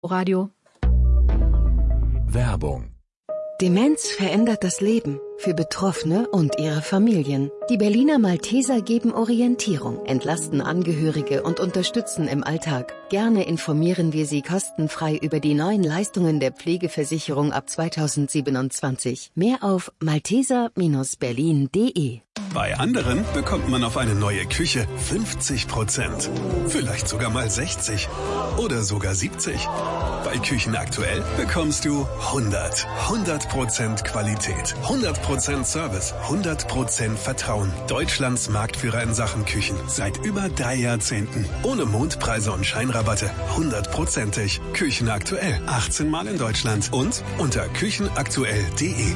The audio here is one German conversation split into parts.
Radio. Werbung. Demenz verändert das Leben für Betroffene und ihre Familien. Die Berliner Malteser geben Orientierung, entlasten Angehörige und unterstützen im Alltag. Gerne informieren wir Sie kostenfrei über die neuen Leistungen der Pflegeversicherung ab 2027. Mehr auf malteser-berlin.de. Bei anderen bekommt man auf eine neue Küche 50%. Vielleicht sogar mal 60 oder sogar 70. Bei Küchen aktuell bekommst du 100% Qualität, 100% Service, 100% Vertrauen. Deutschlands Marktführer in Sachen Küchen seit über 3 Jahrzehnten. Ohne Mondpreise und Scheinrabatte. 100%ig. Küchen aktuell. 18 Mal in Deutschland und unter küchenaktuell.de.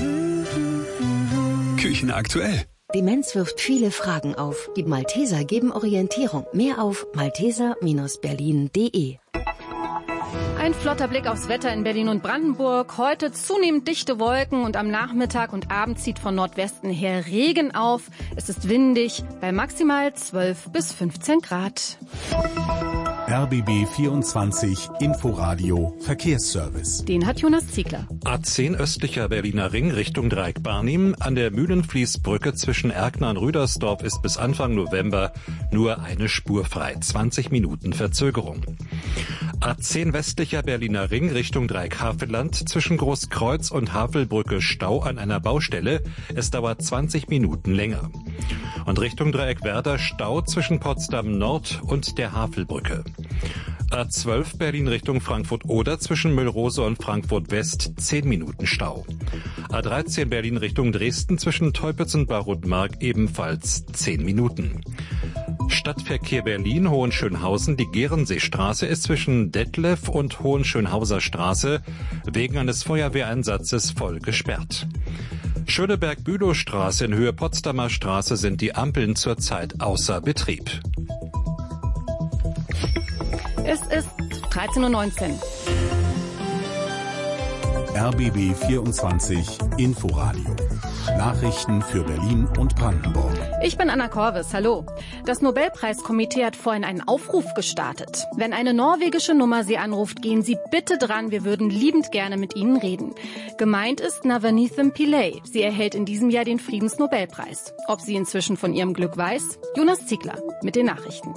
Küchen aktuell. Demenz wirft viele Fragen auf. Die Malteser geben Orientierung. Mehr auf malteser-berlin.de. Ein flotter Blick aufs Wetter in Berlin und Brandenburg. Heute zunehmend dichte Wolken und am Nachmittag und Abend zieht von Nordwesten her Regen auf. Es ist windig bei maximal 12 bis 15 Grad. RBB 24 Inforadio Verkehrsservice. Den hat Jonas Ziegler. A10 östlicher Berliner Ring Richtung Dreieck-Barnim. An der Mühlenfließbrücke zwischen Erkner und Rüdersdorf ist bis Anfang November nur eine Spur frei. 20 Minuten Verzögerung. A10 westlicher Berliner Ring Richtung Dreieck-Havelland. Zwischen Großkreuz und Havelbrücke Stau an einer Baustelle. Es dauert 20 Minuten länger. Und Richtung Dreieck-Werder Stau zwischen Potsdam Nord und der Havelbrücke. A12 Berlin Richtung Frankfurt-Oder zwischen Müllrose und Frankfurt-West 10 Minuten Stau. A13 Berlin Richtung Dresden zwischen Teupitz und Barutmark ebenfalls 10 Minuten. Stadtverkehr Berlin, Hohenschönhausen, die Gerenseestraße ist zwischen Detlev und Hohenschönhauser Straße wegen eines Feuerwehreinsatzes voll gesperrt. Schöneberg-Bülowstraße in Höhe Potsdamer Straße sind die Ampeln zurzeit außer Betrieb. Es ist 13:19 Uhr. RBB 24 Inforadio. Nachrichten für Berlin und Brandenburg. Ich bin Anna Korvis, hallo. Das Nobelpreiskomitee hat vorhin einen Aufruf gestartet. Wenn eine norwegische Nummer Sie anruft, gehen Sie bitte dran, wir würden liebend gerne mit Ihnen reden. Gemeint ist Navneet Pillay. Sie erhält in diesem Jahr den Friedensnobelpreis. Ob sie inzwischen von ihrem Glück weiß? Jonas Ziegler mit den Nachrichten.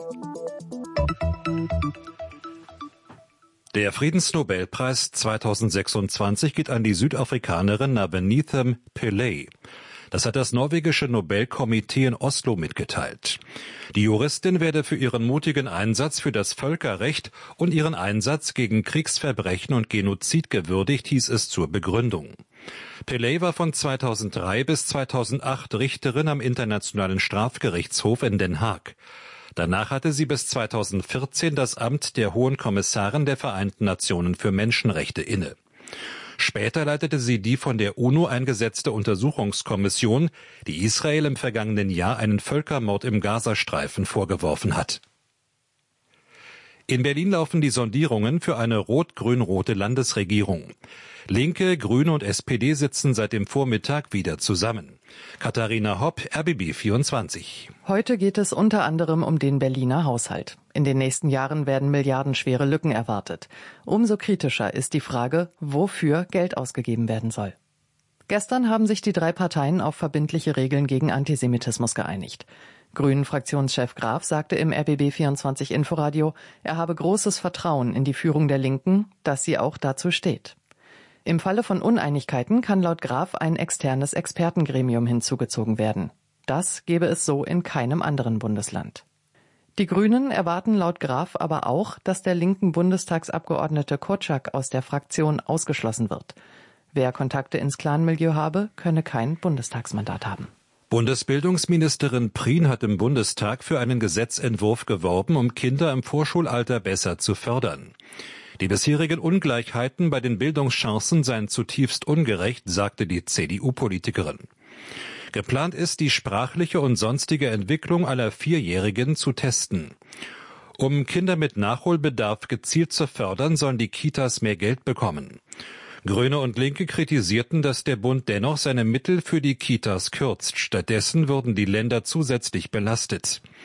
Der Friedensnobelpreis 2026 geht an die Südafrikanerin Navneet Pillay. Das hat das norwegische Nobelkomitee in Oslo mitgeteilt. Die Juristin werde für ihren mutigen Einsatz für das Völkerrecht und ihren Einsatz gegen Kriegsverbrechen und Genozid gewürdigt, hieß es zur Begründung. Pillay war von 2003 bis 2008 Richterin am Internationalen Strafgerichtshof in Den Haag. Danach hatte sie bis 2014 das Amt der Hohen Kommissarin der Vereinten Nationen für Menschenrechte inne. Später leitete sie die von der UNO eingesetzte Untersuchungskommission, die Israel im vergangenen Jahr einen Völkermord im Gazastreifen vorgeworfen hat. In Berlin laufen die Sondierungen für eine rot-grün-rote Landesregierung. Linke, Grüne und SPD sitzen seit dem Vormittag wieder zusammen. Katharina Hopp, RBB 24. Heute geht es unter anderem um den Berliner Haushalt. In den nächsten Jahren werden milliardenschwere Lücken erwartet. Umso kritischer ist die Frage, wofür Geld ausgegeben werden soll. Gestern haben sich die 3 Parteien auf verbindliche Regeln gegen Antisemitismus geeinigt. Grünen-Fraktionschef Graf sagte im RBB 24 Inforadio, er habe großes Vertrauen in die Führung der Linken, dass sie auch dazu steht. Im Falle von Uneinigkeiten kann laut Graf ein externes Expertengremium hinzugezogen werden. Das gebe es so in keinem anderen Bundesland. Die Grünen erwarten laut Graf aber auch, dass der linken Bundestagsabgeordnete Korczak aus der Fraktion ausgeschlossen wird. Wer Kontakte ins Clanmilieu habe, könne kein Bundestagsmandat haben. Bundesbildungsministerin Prien hat im Bundestag für einen Gesetzentwurf geworben, um Kinder im Vorschulalter besser zu fördern. Die bisherigen Ungleichheiten bei den Bildungschancen seien zutiefst ungerecht, sagte die CDU-Politikerin. Geplant ist, die sprachliche und sonstige Entwicklung aller Vierjährigen zu testen. Um Kinder mit Nachholbedarf gezielt zu fördern, sollen die Kitas mehr Geld bekommen. Grüne und Linke kritisierten, dass der Bund dennoch seine Mittel für die Kitas kürzt. Stattdessen würden die Länder zusätzlich belastet.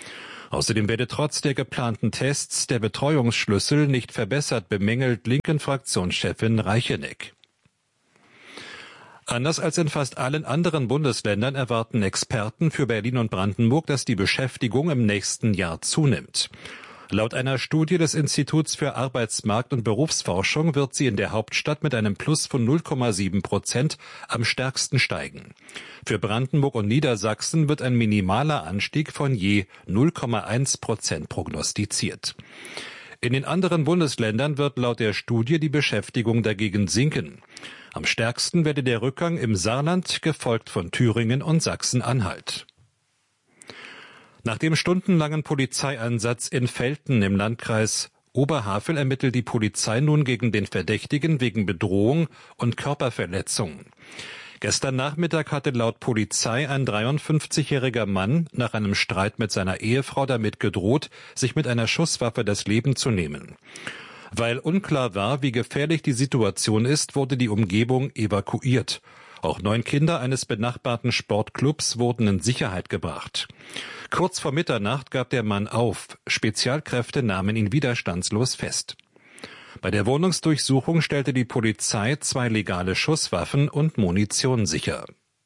Außerdem werde trotz der geplanten Tests der Betreuungsschlüssel nicht verbessert, bemängelt Linken-Fraktionschefin Reicheneck. Anders als in fast allen anderen Bundesländern erwarten Experten für Berlin und Brandenburg, dass die Beschäftigung im nächsten Jahr zunimmt. Laut einer Studie des Instituts für Arbeitsmarkt- und Berufsforschung wird sie in der Hauptstadt mit einem Plus von 0,7% am stärksten steigen. Für Brandenburg und Niedersachsen wird ein minimaler Anstieg von je 0,1% prognostiziert. In den anderen Bundesländern wird laut der Studie die Beschäftigung dagegen sinken. Am stärksten werde der Rückgang im Saarland, gefolgt von Thüringen und Sachsen-Anhalt. Nach dem stundenlangen Polizeieinsatz in Velten im Landkreis Oberhavel ermittelt die Polizei nun gegen den Verdächtigen wegen Bedrohung und Körperverletzung. Gestern Nachmittag hatte laut Polizei ein 53-jähriger Mann nach einem Streit mit seiner Ehefrau damit gedroht, sich mit einer Schusswaffe das Leben zu nehmen. Weil unklar war, wie gefährlich die Situation ist, wurde die Umgebung evakuiert. Auch 9 Kinder eines benachbarten Sportclubs wurden in Sicherheit gebracht. Kurz vor Mitternacht gab der Mann auf. Spezialkräfte nahmen ihn widerstandslos fest. Bei der Wohnungsdurchsuchung stellte die Polizei 2 legale Schusswaffen und Munition sicher.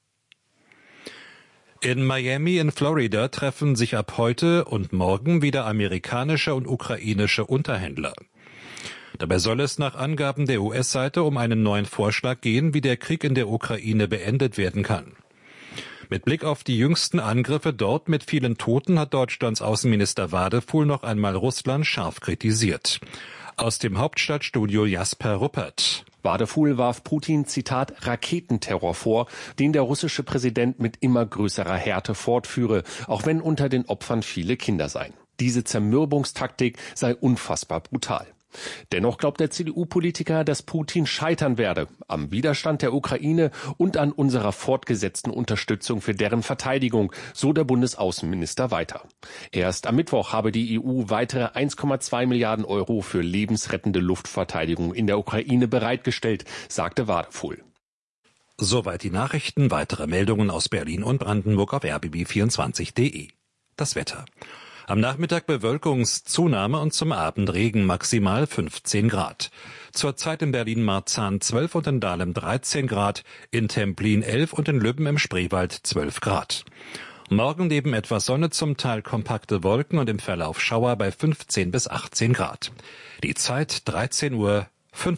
In Miami in Florida treffen sich ab heute und morgen wieder amerikanische und ukrainische Unterhändler. Dabei soll es nach Angaben der US-Seite um einen neuen Vorschlag gehen, wie der Krieg in der Ukraine beendet werden kann. Mit Blick auf die jüngsten Angriffe dort mit vielen Toten hat Deutschlands Außenminister Wadefuhl noch einmal Russland scharf kritisiert. Aus dem Hauptstadtstudio Jasper Ruppert. Wadefuhl warf Putin, Zitat, Raketenterror vor, den der russische Präsident mit immer größerer Härte fortführe, auch wenn unter den Opfern viele Kinder seien. Diese Zermürbungstaktik sei unfassbar brutal. Dennoch glaubt der CDU-Politiker, dass Putin scheitern werde am Widerstand der Ukraine und an unserer fortgesetzten Unterstützung für deren Verteidigung, so der Bundesaußenminister weiter. Erst am Mittwoch habe die EU weitere 1,2 Milliarden Euro für lebensrettende Luftverteidigung in der Ukraine bereitgestellt, sagte Wadefuhl. Soweit die Nachrichten. Weitere Meldungen aus Berlin und Brandenburg auf rbb24.de. Das Wetter. Am Nachmittag Bewölkungszunahme und zum Abend Regen, maximal 15 Grad. Zurzeit in Berlin-Marzahn 12 und in Dahlem 13 Grad, in Templin 11 und in Lübben im Spreewald 12 Grad. Morgen neben etwas Sonne zum Teil kompakte Wolken und im Verlauf Schauer bei 15 bis 18 Grad. Die Zeit 13:25 Uhr.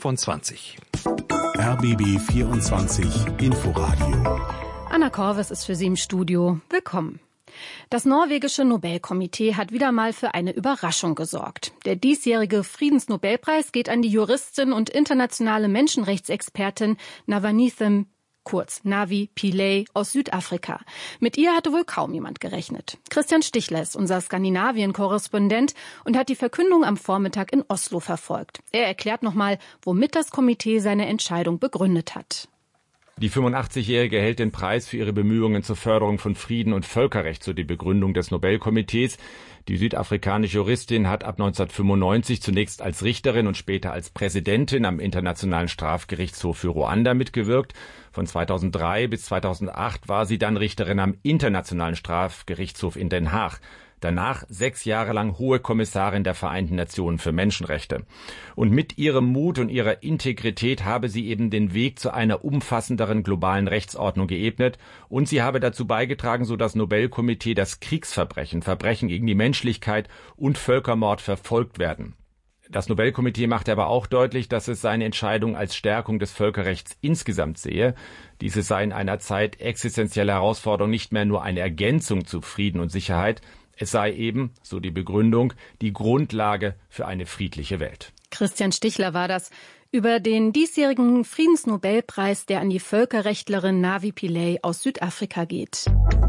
RBB 24 Inforadio. Anna Korves ist für Sie im Studio. Willkommen. Das norwegische Nobelkomitee hat wieder mal für eine Überraschung gesorgt. Der diesjährige Friedensnobelpreis geht an die Juristin und internationale Menschenrechtsexpertin Navanithem, kurz Navi Pillay aus Südafrika. Mit ihr hatte wohl kaum jemand gerechnet. Christian Stichler ist unser Skandinavien-Korrespondent und hat die Verkündung am Vormittag in Oslo verfolgt. Er erklärt nochmal, womit das Komitee seine Entscheidung begründet hat. Die 85-Jährige erhält den Preis für ihre Bemühungen zur Förderung von Frieden und Völkerrecht, so die Begründung des Nobelkomitees. Die südafrikanische Juristin hat ab 1995 zunächst als Richterin und später als Präsidentin am Internationalen Strafgerichtshof für Ruanda mitgewirkt. Von 2003 bis 2008 war sie dann Richterin am Internationalen Strafgerichtshof in Den Haag. Danach 6 Jahre lang Hohe Kommissarin der Vereinten Nationen für Menschenrechte. Und mit ihrem Mut und ihrer Integrität habe sie eben den Weg zu einer umfassenderen globalen Rechtsordnung geebnet. Und sie habe dazu beigetragen, so das Nobelkomitee, dass Kriegsverbrechen, Verbrechen gegen die Menschlichkeit und Völkermord verfolgt werden. Das Nobelkomitee machte aber auch deutlich, dass es seine Entscheidung als Stärkung des Völkerrechts insgesamt sehe. Diese sei in einer Zeit existenzieller Herausforderung nicht mehr nur eine Ergänzung zu Frieden und Sicherheit. Es sei eben, so die Begründung, die Grundlage für eine friedliche Welt. Christian Stichler war das über den diesjährigen Friedensnobelpreis, der an die Völkerrechtlerin Navi Pillay aus Südafrika geht.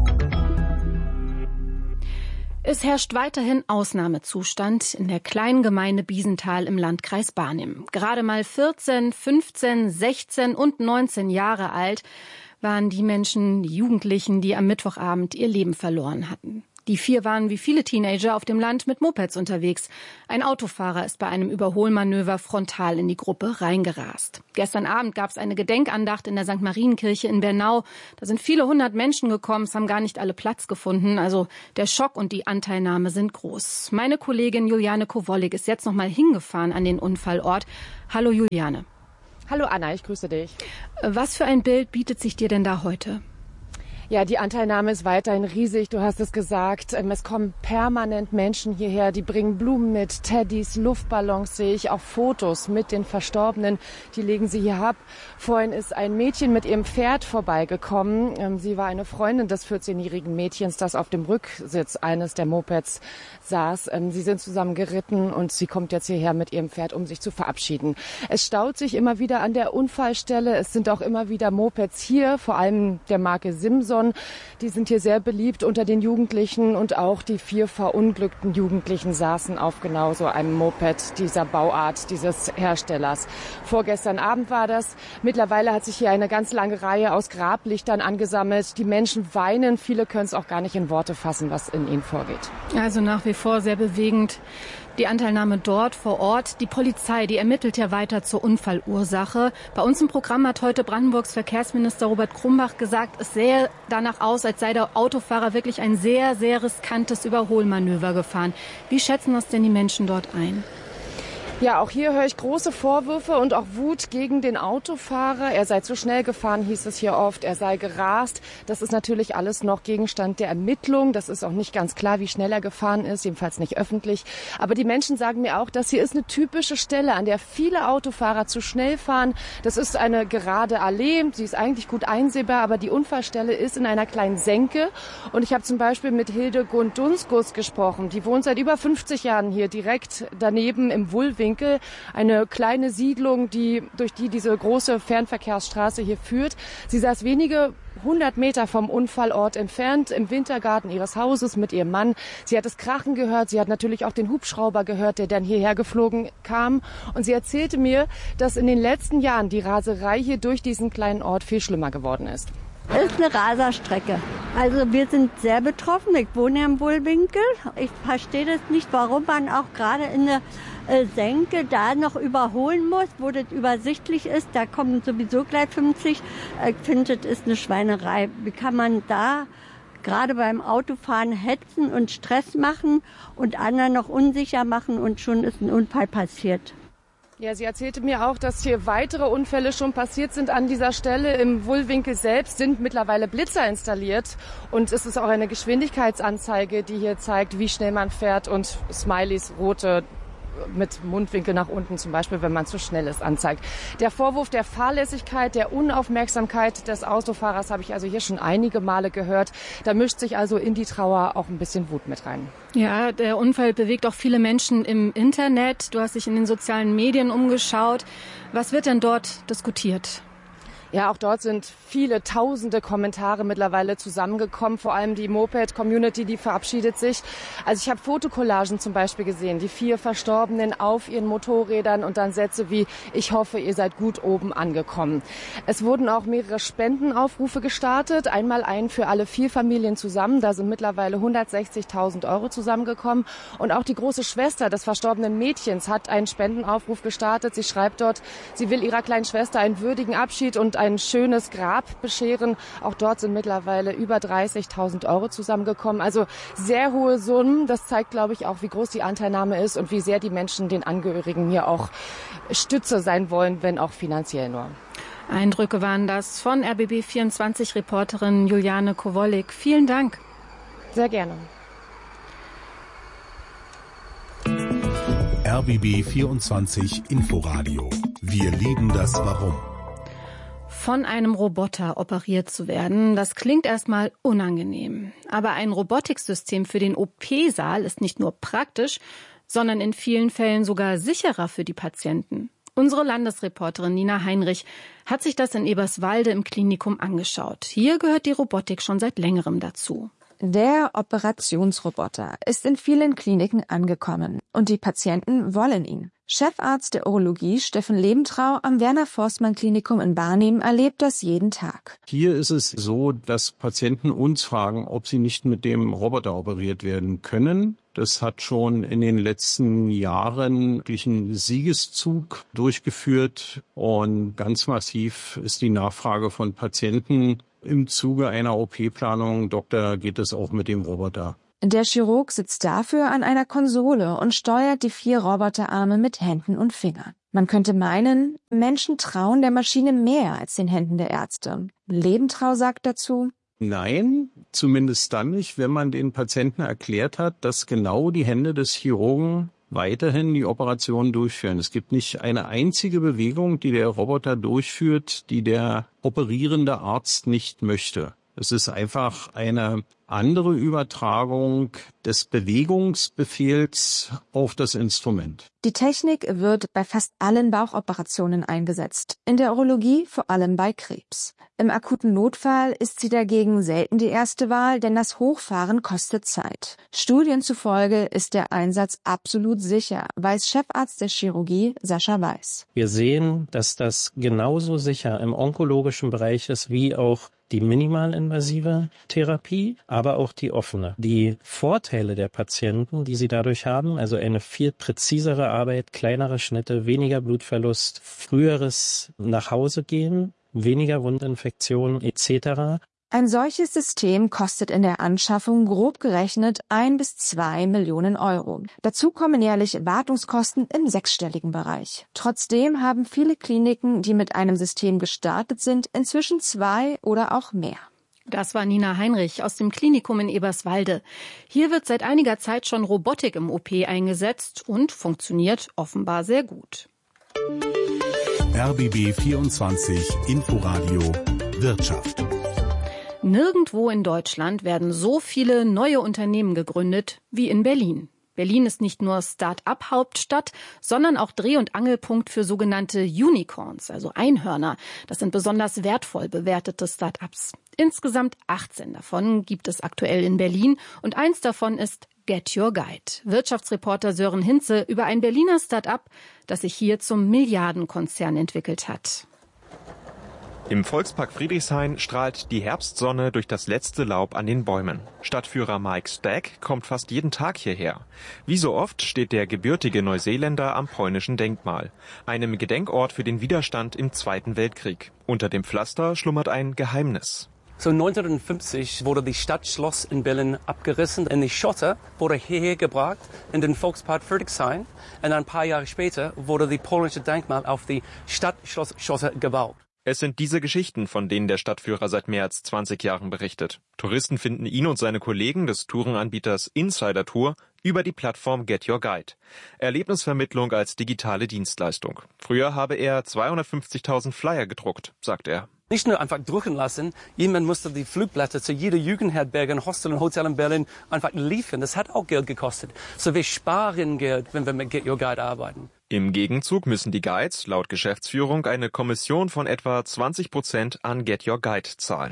Es herrscht weiterhin Ausnahmezustand in der kleinen Gemeinde Biesenthal im Landkreis Barnim. Gerade mal 14, 15, 16 und 19 Jahre alt waren die Menschen, die Jugendlichen, die am Mittwochabend ihr Leben verloren hatten. Die 4 waren wie viele Teenager auf dem Land mit Mopeds unterwegs. Ein Autofahrer ist bei einem Überholmanöver frontal in die Gruppe reingerast. Gestern Abend gab es eine Gedenkandacht in der St. Marienkirche in Bernau. Da sind viele 100 Menschen gekommen, es haben gar nicht alle Platz gefunden. Also der Schock und die Anteilnahme sind groß. Meine Kollegin Juliane Kowollik ist jetzt noch mal hingefahren an den Unfallort. Hallo Juliane. Hallo Anna, ich grüße dich. Was für ein Bild bietet sich dir denn da heute? Ja, die Anteilnahme ist weiterhin riesig, du hast es gesagt. Es kommen permanent Menschen hierher, die bringen Blumen mit, Teddys, Luftballons sehe ich, auch Fotos mit den Verstorbenen, die legen sie hier ab. Vorhin ist ein Mädchen mit ihrem Pferd vorbeigekommen. Sie war eine Freundin des 14-jährigen Mädchens, das auf dem Rücksitz eines der Mopeds saß. Sie sind zusammen geritten und sie kommt jetzt hierher mit ihrem Pferd, um sich zu verabschieden. Es staut sich immer wieder an der Unfallstelle. Es sind auch immer wieder Mopeds hier, vor allem der Marke Simson. Die sind hier sehr beliebt unter den Jugendlichen und auch die 4 verunglückten Jugendlichen saßen auf genau so einem Moped dieser Bauart, dieses Herstellers. Vorgestern Abend war das. Mittlerweile hat sich hier eine ganz lange Reihe aus Grablichtern angesammelt. Die Menschen weinen, viele können es auch gar nicht in Worte fassen, was in ihnen vorgeht. Also nach wie vor sehr bewegend. Die Anteilnahme dort vor Ort. Die Polizei, die ermittelt ja weiter zur Unfallursache. Bei uns im Programm hat heute Brandenburgs Verkehrsminister Robert Krumbach gesagt, es sähe danach aus, als sei der Autofahrer wirklich ein sehr, sehr riskantes Überholmanöver gefahren. Wie schätzen das denn die Menschen dort ein? Ja, auch hier höre ich große Vorwürfe und auch Wut gegen den Autofahrer. Er sei zu schnell gefahren, hieß es hier oft. Er sei gerast. Das ist natürlich alles noch Gegenstand der Ermittlung. Das ist auch nicht ganz klar, wie schnell er gefahren ist, jedenfalls nicht öffentlich. Aber die Menschen sagen mir auch, das hier ist eine typische Stelle, an der viele Autofahrer zu schnell fahren. Das ist eine gerade Allee. Sie ist eigentlich gut einsehbar, aber die Unfallstelle ist in einer kleinen Senke. Und ich habe zum Beispiel mit Hildegund Dunskus gesprochen. Die wohnt seit über 50 Jahren hier direkt daneben im Wullwinkel. Eine kleine Siedlung, durch die diese große Fernverkehrsstraße hier führt. Sie saß wenige 100 Meter vom Unfallort entfernt im Wintergarten ihres Hauses mit ihrem Mann. Sie hat das Krachen gehört. Sie hat natürlich auch den Hubschrauber gehört, der dann hierher geflogen kam. Und sie erzählte mir, dass in den letzten Jahren die Raserei hier durch diesen kleinen Ort viel schlimmer geworden ist. Es ist eine Raserstrecke. Also wir sind sehr betroffen. Ich wohne im Wullwinkel. Ich verstehe das nicht, warum man auch gerade in der Senke da noch überholen muss, wo das übersichtlich ist. Da kommen sowieso gleich 50. Ich finde, das ist eine Schweinerei. Wie kann man da gerade beim Autofahren hetzen und Stress machen und anderen noch unsicher machen und schon ist ein Unfall passiert? Ja, sie erzählte mir auch, dass hier weitere Unfälle schon passiert sind an dieser Stelle. Im Wullwinkel selbst sind mittlerweile Blitzer installiert. Und es ist auch eine Geschwindigkeitsanzeige, die hier zeigt, wie schnell man fährt und Smileys, rote mit Mundwinkel nach unten zum Beispiel, wenn man zu schnell ist, anzeigt. Der Vorwurf der Fahrlässigkeit, der Unaufmerksamkeit des Autofahrers habe ich also hier schon einige Male gehört. Da mischt sich also in die Trauer auch ein bisschen Wut mit rein. Ja, der Unfall bewegt auch viele Menschen im Internet. Du hast dich in den sozialen Medien umgeschaut. Was wird denn dort diskutiert? Ja, auch dort sind viele tausende Kommentare mittlerweile zusammengekommen. Vor allem die Moped-Community, die verabschiedet sich. Also ich habe Fotokollagen zum Beispiel gesehen, die 4 Verstorbenen auf ihren Motorrädern und dann Sätze wie, ich hoffe, ihr seid gut oben angekommen. Es wurden auch mehrere Spendenaufrufe gestartet. Einmal einen für alle 4 Familien zusammen. Da sind mittlerweile 160.000 € zusammengekommen. Und auch die große Schwester des verstorbenen Mädchens hat einen Spendenaufruf gestartet. Sie schreibt dort, sie will ihrer kleinen Schwester einen würdigen Abschied und ein schönes Grab bescheren. Auch dort sind mittlerweile über 30.000 € zusammengekommen. Also sehr hohe Summen. Das zeigt, glaube ich, auch, wie groß die Anteilnahme ist und wie sehr die Menschen den Angehörigen hier auch Stütze sein wollen, wenn auch finanziell nur. Eindrücke waren das von RBB24-Reporterin Juliane Kowollik. Vielen Dank. Sehr gerne. RBB24 Inforadio. Wir lieben das Warum. Von einem Roboter operiert zu werden, das klingt erstmal unangenehm. Aber ein Robotiksystem für den OP-Saal ist nicht nur praktisch, sondern in vielen Fällen sogar sicherer für die Patienten. Unsere Landesreporterin Nina Heinrich hat sich das in Eberswalde im Klinikum angeschaut. Hier gehört die Robotik schon seit längerem dazu. Der Operationsroboter ist in vielen Kliniken angekommen und die Patienten wollen ihn. Chefarzt der Urologie Steffen Lebentrau am Werner-Forstmann-Klinikum in Barnim erlebt das jeden Tag. Hier ist es so, dass Patienten uns fragen, ob sie nicht mit dem Roboter operiert werden können. Das hat schon in den letzten Jahren wirklich einen Siegeszug durchgeführt und ganz massiv ist die Nachfrage von Patienten im Zuge einer OP-Planung. Doktor, geht es auch mit dem Roboter? Der Chirurg sitzt dafür an einer Konsole und steuert die 4 Roboterarme mit Händen und Fingern. Man könnte meinen, Menschen trauen der Maschine mehr als den Händen der Ärzte. Lebentrau sagt dazu: Nein, zumindest dann nicht, wenn man den Patienten erklärt hat, dass genau die Hände des Chirurgen weiterhin die Operation durchführen. Es gibt nicht eine einzige Bewegung, die der Roboter durchführt, die der operierende Arzt nicht möchte. Es ist einfach eine andere Übertragung des Bewegungsbefehls auf das Instrument. Die Technik wird bei fast allen Bauchoperationen eingesetzt, in der Urologie vor allem bei Krebs. Im akuten Notfall ist sie dagegen selten die erste Wahl, denn das Hochfahren kostet Zeit. Studien zufolge ist der Einsatz absolut sicher, weiß Chefarzt der Chirurgie Sascha Weiß. Wir sehen, dass das genauso sicher im onkologischen Bereich ist wie auch die minimalinvasive Therapie, aber auch die offene. Die Vorteile der Patienten, die sie dadurch haben, also eine viel präzisere Arbeit, kleinere Schnitte, weniger Blutverlust, früheres Nachhausegehen, weniger Wundinfektionen etc. Ein solches System kostet in der Anschaffung grob gerechnet 1 bis 2 Millionen Euro. Dazu kommen jährlich Wartungskosten im 6-stelligen Bereich. Trotzdem haben viele Kliniken, die mit einem System gestartet sind, inzwischen 2 oder auch mehr. Das war Nina Heinrich aus dem Klinikum in Eberswalde. Hier wird seit einiger Zeit schon Robotik im OP eingesetzt und funktioniert offenbar sehr gut. RBB 24 Inforadio Wirtschaft. Nirgendwo in Deutschland werden so viele neue Unternehmen gegründet wie in Berlin. Berlin ist nicht nur Start-up-Hauptstadt, sondern auch Dreh- und Angelpunkt für sogenannte Unicorns, also Einhörner. Das sind besonders wertvoll bewertete Start-ups. Insgesamt 18 davon gibt es aktuell in Berlin und eins davon ist Get Your Guide. Wirtschaftsreporter Sören Hinze über ein Berliner Start-up, das sich hier zum Milliardenkonzern entwickelt hat. Im Volkspark Friedrichshain strahlt die Herbstsonne durch das letzte Laub an den Bäumen. Stadtführer Mike Stack kommt fast jeden Tag hierher. Wie so oft steht der gebürtige Neuseeländer am polnischen Denkmal, einem Gedenkort für den Widerstand im Zweiten Weltkrieg. Unter dem Pflaster schlummert ein Geheimnis. So 1950 wurde die Stadtschloss in Berlin abgerissen und die Schotter wurde hierher gebracht in den Volkspark Friedrichshain. Und ein paar Jahre später wurde die polnische Denkmal auf die Stadtschloss-Schotter gebaut. Es sind diese Geschichten, von denen der Stadtführer seit mehr als 20 Jahren berichtet. Touristen finden ihn und seine Kollegen des Tourenanbieters Insider Tour über die Plattform Get Your Guide. Erlebnisvermittlung als digitale Dienstleistung. Früher habe er 250.000 Flyer gedruckt, sagt er. Nicht nur einfach drucken lassen, jemand musste die Flugblätter zu jeder Jugendherberge, Hostel und Hotel in Berlin einfach liefern. Das hat auch Geld gekostet. So wir sparen Geld, wenn wir mit Get Your Guide arbeiten. Im Gegenzug müssen die Guides laut Geschäftsführung eine Kommission von etwa 20% an Get Your Guide zahlen.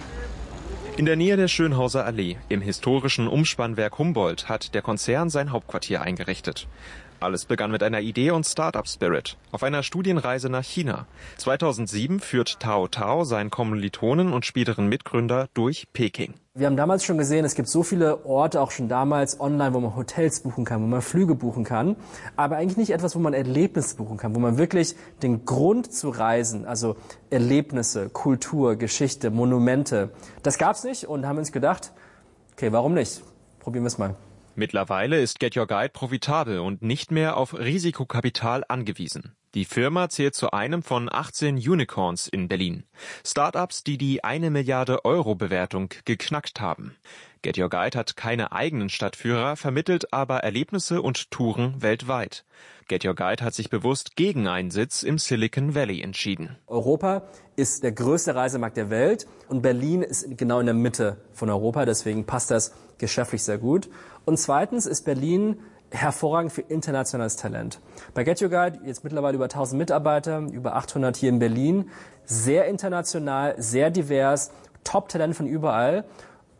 In der Nähe der Schönhauser Allee, im historischen Umspannwerk Humboldt, hat der Konzern sein Hauptquartier eingerichtet. Alles begann mit einer Idee und Start-up-Spirit auf einer Studienreise nach China. 2007 führt Tao Tao seinen Kommilitonen und späteren Mitgründer durch Peking. Wir haben damals schon gesehen, es gibt so viele Orte, auch schon damals online, wo man Hotels buchen kann, wo man Flüge buchen kann, aber eigentlich nicht etwas, wo man Erlebnisse buchen kann, wo man wirklich den Grund zu reisen, also Erlebnisse, Kultur, Geschichte, Monumente, das gab's nicht und haben uns gedacht, okay, warum nicht? Probieren wir es mal. Mittlerweile ist Get Your Guide profitabel und nicht mehr auf Risikokapital angewiesen. Die Firma zählt zu einem von 18 Unicorns in Berlin. Startups, die die 1 Milliarde Euro Bewertung geknackt haben. Get Your Guide hat keine eigenen Stadtführer, vermittelt aber Erlebnisse und Touren weltweit. Get Your Guide hat sich bewusst gegen einen Sitz im Silicon Valley entschieden. Europa ist der größte Reisemarkt der Welt und Berlin ist genau in der Mitte von Europa, deswegen passt das geschäftlich sehr gut. Und zweitens ist Berlin hervorragend für internationales Talent. Bei Get Your Guide jetzt mittlerweile über 1000 Mitarbeiter, über 800 hier in Berlin. Sehr international, sehr divers, Top-Talent von überall.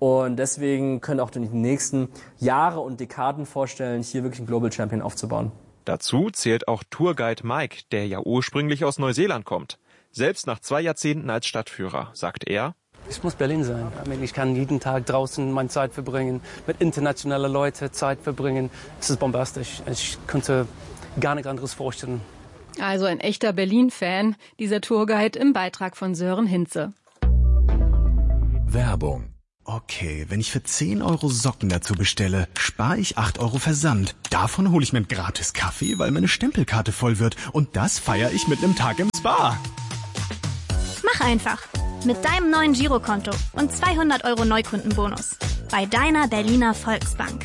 Und deswegen können auch die nächsten Jahre und Dekaden vorstellen, hier wirklich einen Global Champion aufzubauen. Dazu zählt auch Tourguide Mike, der ja ursprünglich aus Neuseeland kommt. Selbst nach 2 Jahrzehnten als Stadtführer, sagt er: Es muss Berlin sein. Ich kann jeden Tag draußen meine Zeit verbringen, mit internationalen Leuten Zeit verbringen. Es ist bombastisch. Ich könnte gar nichts anderes vorstellen. Also ein echter Berlin-Fan, dieser Tourguide im Beitrag von Sören Hinze. Werbung. Okay, wenn ich für 10 Euro Socken dazu bestelle, spare ich 8 Euro Versand. Davon hole ich mir einen gratis Kaffee, weil meine Stempelkarte voll wird. Und das feiere ich mit einem Tag im Spa. Mach einfach. Mit deinem neuen Girokonto und 200 Euro Neukundenbonus. Bei deiner Berliner Volksbank.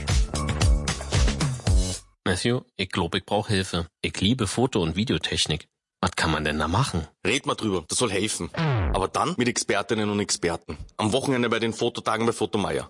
Matthew, ich glaube, ich brauche Hilfe. Ich liebe Foto- und Videotechnik. Was kann man denn da machen? Red mal drüber, das soll helfen. Aber dann mit Expertinnen und Experten. Am Wochenende bei den Fototagen bei Fotomeier.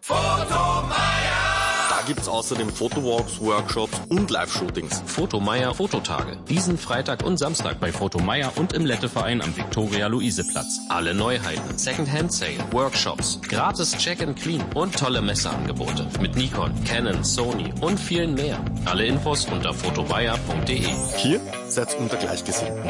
Da gibt's außerdem Fotowalks, Workshops und Live-Shootings. Fotomeier Fototage. Diesen Freitag und Samstag bei Fotomeier und im Letteverein am Viktoria-Luise-Platz. Alle Neuheiten, Second-Hand-Sale, Workshops, gratis Check-and-Clean und tolle Messeangebote. Mit Nikon, Canon, Sony und vielen mehr. Alle Infos unter fotomeier.de. Hier seid unter Gleichgesinnten.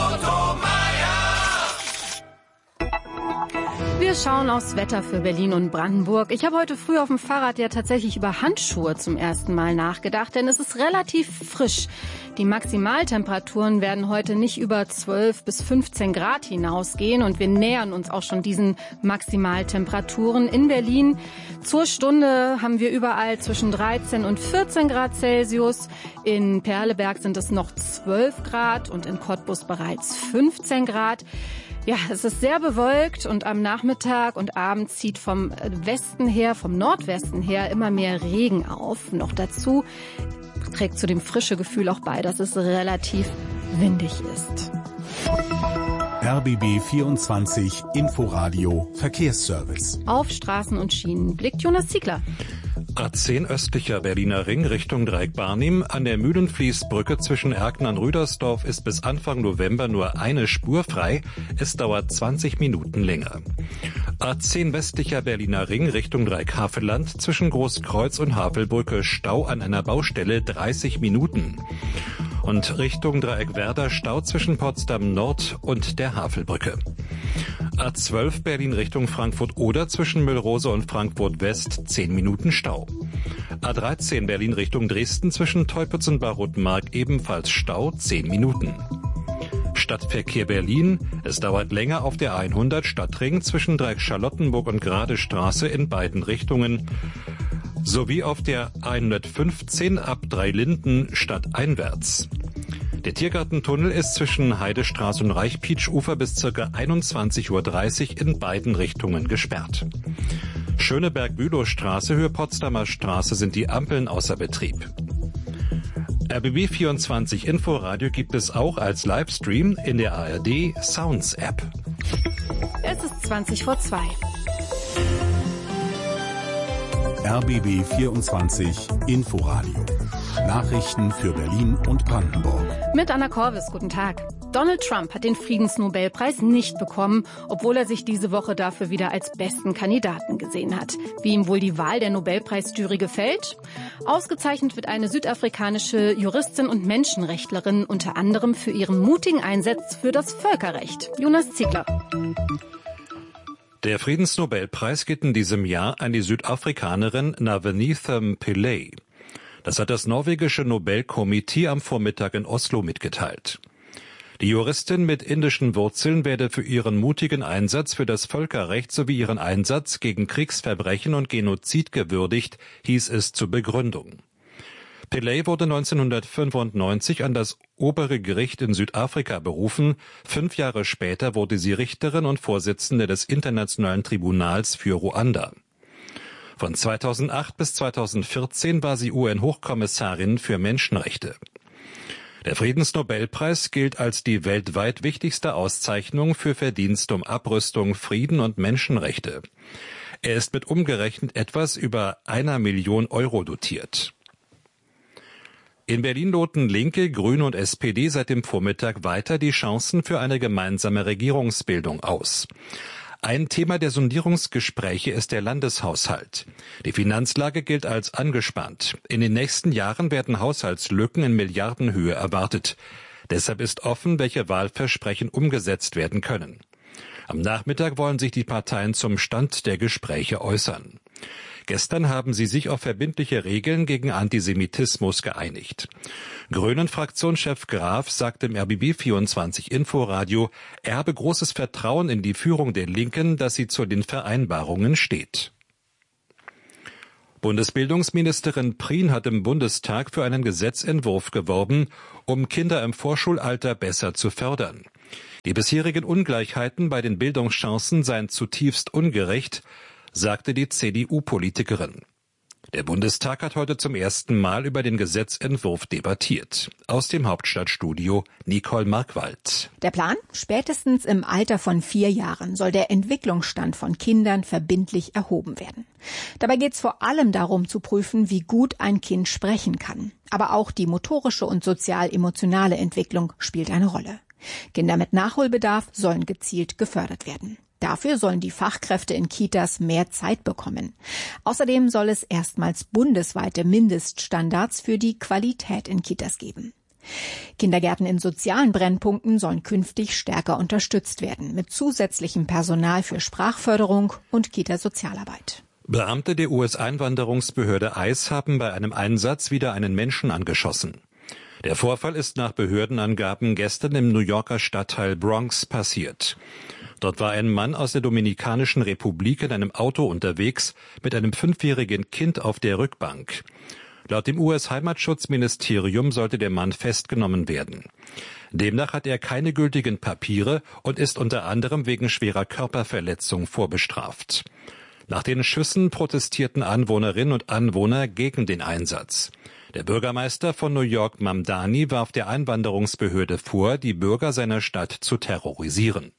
Wir schauen aufs Wetter für Berlin und Brandenburg. Ich habe heute früh auf dem Fahrrad ja tatsächlich über Handschuhe zum ersten Mal nachgedacht, denn es ist relativ frisch. Die Maximaltemperaturen werden heute nicht über 12 bis 15 Grad hinausgehen und wir nähern uns auch schon diesen Maximaltemperaturen. In Berlin zur Stunde haben wir überall zwischen 13 und 14 Grad Celsius. In Perleberg sind es noch 12 Grad und in Cottbus bereits 15 Grad. Ja, es ist sehr bewölkt und am Nachmittag und Abend zieht vom Westen her, vom Nordwesten her immer mehr Regen auf. Noch dazu trägt zu dem frische Gefühl auch bei, dass es relativ windig ist. RBB 24 Inforadio Verkehrsservice. Auf Straßen und Schienen blickt Jonas Ziegler. A10 östlicher Berliner Ring Richtung Dreieck Barnim. An der Mühlenfließbrücke zwischen Erkner und Rüdersdorf ist bis Anfang November nur eine Spur frei. Es dauert 20 Minuten länger. A10 westlicher Berliner Ring Richtung Dreieck Havelland zwischen Großkreuz und Havelbrücke Stau an einer Baustelle 30 Minuten. Und Richtung Dreieck Werder Stau zwischen Potsdam Nord und der Havelbrücke. A12 Berlin Richtung Frankfurt oder zwischen Müllrose und Frankfurt West 10 Minuten Stau. A13 Berlin Richtung Dresden zwischen Teupitz und Barotenmark ebenfalls Stau 10 Minuten. Stadtverkehr Berlin. Es dauert länger auf der 100 Stadtring zwischen Dreieck Charlottenburg und Gradestraße in beiden Richtungen. Sowie auf der 115 ab Dreilinden stadteinwärts. Der Tiergartentunnel ist zwischen Heidestraße und Reichpietsch-Ufer bis ca. 21:30 Uhr in beiden Richtungen gesperrt. Schöneberg-Bülowstraße, Höhe Potsdamer Straße sind die Ampeln außer Betrieb. RBB 24 Inforadio gibt es auch als Livestream in der ARD Sounds App. Es ist 20:02. RBB 24 Inforadio. Nachrichten für Berlin und Brandenburg. Mit Anna Korvis, guten Tag. Donald Trump hat den Friedensnobelpreis nicht bekommen, obwohl er sich diese Woche dafür wieder als besten Kandidaten gesehen hat. Wie ihm wohl die Wahl der Nobelpreisjury gefällt? Ausgezeichnet wird eine südafrikanische Juristin und Menschenrechtlerin unter anderem für ihren mutigen Einsatz für das Völkerrecht. Jonas Ziegler. Der Friedensnobelpreis geht in diesem Jahr an die Südafrikanerin Navenithem Pillay. Das hat das norwegische Nobelkomitee am Vormittag in Oslo mitgeteilt. Die Juristin mit indischen Wurzeln werde für ihren mutigen Einsatz für das Völkerrecht sowie ihren Einsatz gegen Kriegsverbrechen und Genozid gewürdigt, hieß es zur Begründung. Pillay wurde 1995 an das obere Gericht in Südafrika berufen. 5 Jahre später wurde sie Richterin und Vorsitzende des Internationalen Tribunals für Ruanda. Von 2008 bis 2014 war sie UN-Hochkommissarin für Menschenrechte. Der Friedensnobelpreis gilt als die weltweit wichtigste Auszeichnung für Verdienst um Abrüstung, Frieden und Menschenrechte. Er ist mit umgerechnet etwas über 1 Million Euro dotiert. In Berlin loten Linke, Grüne und SPD seit dem Vormittag weiter die Chancen für eine gemeinsame Regierungsbildung aus. Ein Thema der Sondierungsgespräche ist der Landeshaushalt. Die Finanzlage gilt als angespannt. In den nächsten Jahren werden Haushaltslücken in Milliardenhöhe erwartet. Deshalb ist offen, welche Wahlversprechen umgesetzt werden können. Am Nachmittag wollen sich die Parteien zum Stand der Gespräche äußern. Gestern haben sie sich auf verbindliche Regeln gegen Antisemitismus geeinigt. Grünen-Fraktionschef Graf sagt im RBB24 Inforadio, er habe großes Vertrauen in die Führung der Linken, dass sie zu den Vereinbarungen steht. Bundesbildungsministerin Prien hat im Bundestag für einen Gesetzentwurf geworben, um Kinder im Vorschulalter besser zu fördern. Die bisherigen Ungleichheiten bei den Bildungschancen seien zutiefst ungerecht, sagte die CDU-Politikerin. Der Bundestag hat heute zum ersten Mal über den Gesetzentwurf debattiert. Aus dem Hauptstadtstudio Nicole Markwald. Der Plan? Spätestens im Alter von 4 Jahren soll der Entwicklungsstand von Kindern verbindlich erhoben werden. Dabei geht es vor allem darum zu prüfen, wie gut ein Kind sprechen kann. Aber auch die motorische und sozial-emotionale Entwicklung spielt eine Rolle. Kinder mit Nachholbedarf sollen gezielt gefördert werden. Dafür sollen die Fachkräfte in Kitas mehr Zeit bekommen. Außerdem soll es erstmals bundesweite Mindeststandards für die Qualität in Kitas geben. Kindergärten in sozialen Brennpunkten sollen künftig stärker unterstützt werden, mit zusätzlichem Personal für Sprachförderung und Kita-Sozialarbeit. Beamte der US-Einwanderungsbehörde ICE haben bei einem Einsatz wieder einen Menschen angeschossen. Der Vorfall ist nach Behördenangaben gestern im New Yorker Stadtteil Bronx passiert. Dort war ein Mann aus der Dominikanischen Republik in einem Auto unterwegs mit einem 5-jährigen Kind auf der Rückbank. Laut dem US-Heimatschutzministerium sollte der Mann festgenommen werden. Demnach hat er keine gültigen Papiere und ist unter anderem wegen schwerer Körperverletzung vorbestraft. Nach den Schüssen protestierten Anwohnerinnen und Anwohner gegen den Einsatz. Der Bürgermeister von New York, Mamdani, warf der Einwanderungsbehörde vor, die Bürger seiner Stadt zu terrorisieren.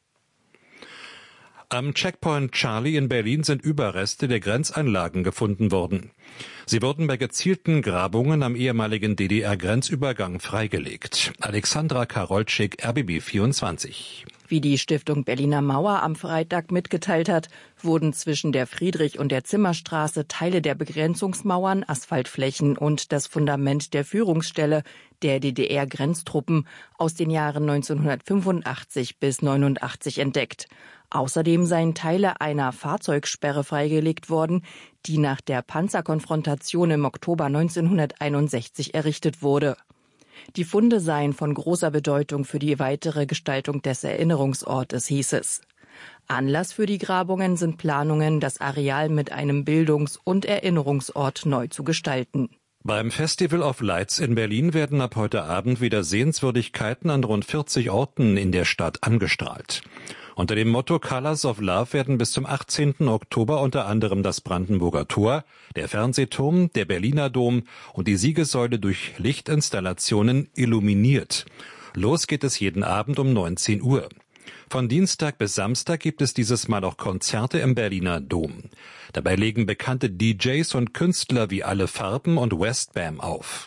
Am Checkpoint Charlie in Berlin sind Überreste der Grenzanlagen gefunden worden. Sie wurden bei gezielten Grabungen am ehemaligen DDR-Grenzübergang freigelegt. Alexandra Karolczyk, RBB24. Wie die Stiftung Berliner Mauer am Freitag mitgeteilt hat, wurden zwischen der Friedrich- und der Zimmerstraße Teile der Begrenzungsmauern, Asphaltflächen und das Fundament der Führungsstelle der DDR-Grenztruppen aus den Jahren 1985 bis 1989 entdeckt. Außerdem seien Teile einer Fahrzeugsperre freigelegt worden, die nach der Panzerkonfrontation im Oktober 1961 errichtet wurde. Die Funde seien von großer Bedeutung für die weitere Gestaltung des Erinnerungsortes, hieß es. Anlass für die Grabungen sind Planungen, das Areal mit einem Bildungs- und Erinnerungsort neu zu gestalten. Beim Festival of Lights in Berlin werden ab heute Abend wieder Sehenswürdigkeiten an rund 40 Orten in der Stadt angestrahlt. Unter dem Motto Colors of Love werden bis zum 18. Oktober unter anderem das Brandenburger Tor, der Fernsehturm, der Berliner Dom und die Siegessäule durch Lichtinstallationen illuminiert. Los geht es jeden Abend um 19 Uhr. Von Dienstag bis Samstag gibt es dieses Mal auch Konzerte im Berliner Dom. Dabei legen bekannte DJs und Künstler wie Alle Farben und Westbam auf.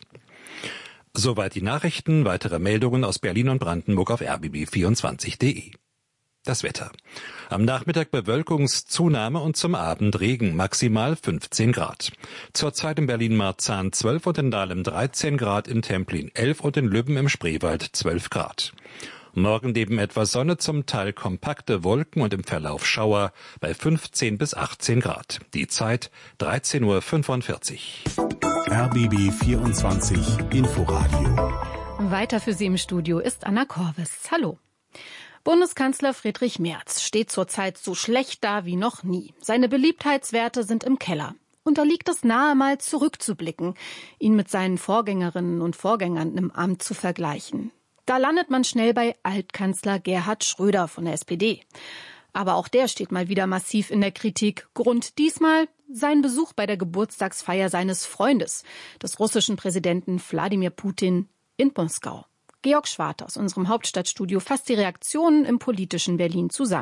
Soweit die Nachrichten, weitere Meldungen aus Berlin und Brandenburg auf rbb24.de. Das Wetter. Am Nachmittag Bewölkungszunahme und zum Abend Regen, maximal 15 Grad. Zurzeit in Berlin-Marzahn 12 und in Dahlem 13 Grad, in Templin 11 und in Lübben im Spreewald 12 Grad. Morgen neben etwas Sonne zum Teil kompakte Wolken und im Verlauf Schauer bei 15 bis 18 Grad. Die Zeit 13:45 Uhr. RBB 24 Inforadio. Weiter für Sie im Studio ist Anna Korvis. Hallo. Bundeskanzler Friedrich Merz steht zurzeit so schlecht da wie noch nie. Seine Beliebtheitswerte sind im Keller. Und da liegt es nahe, mal zurückzublicken, ihn mit seinen Vorgängerinnen und Vorgängern im Amt zu vergleichen. Da landet man schnell bei Altkanzler Gerhard Schröder von der SPD. Aber auch der steht mal wieder massiv in der Kritik. Grund diesmal sein Besuch bei der Geburtstagsfeier seines Freundes, des russischen Präsidenten Wladimir Putin, in Moskau. Georg Schwart aus unserem Hauptstadtstudio fasst die Reaktionen im politischen Berlin zusammen.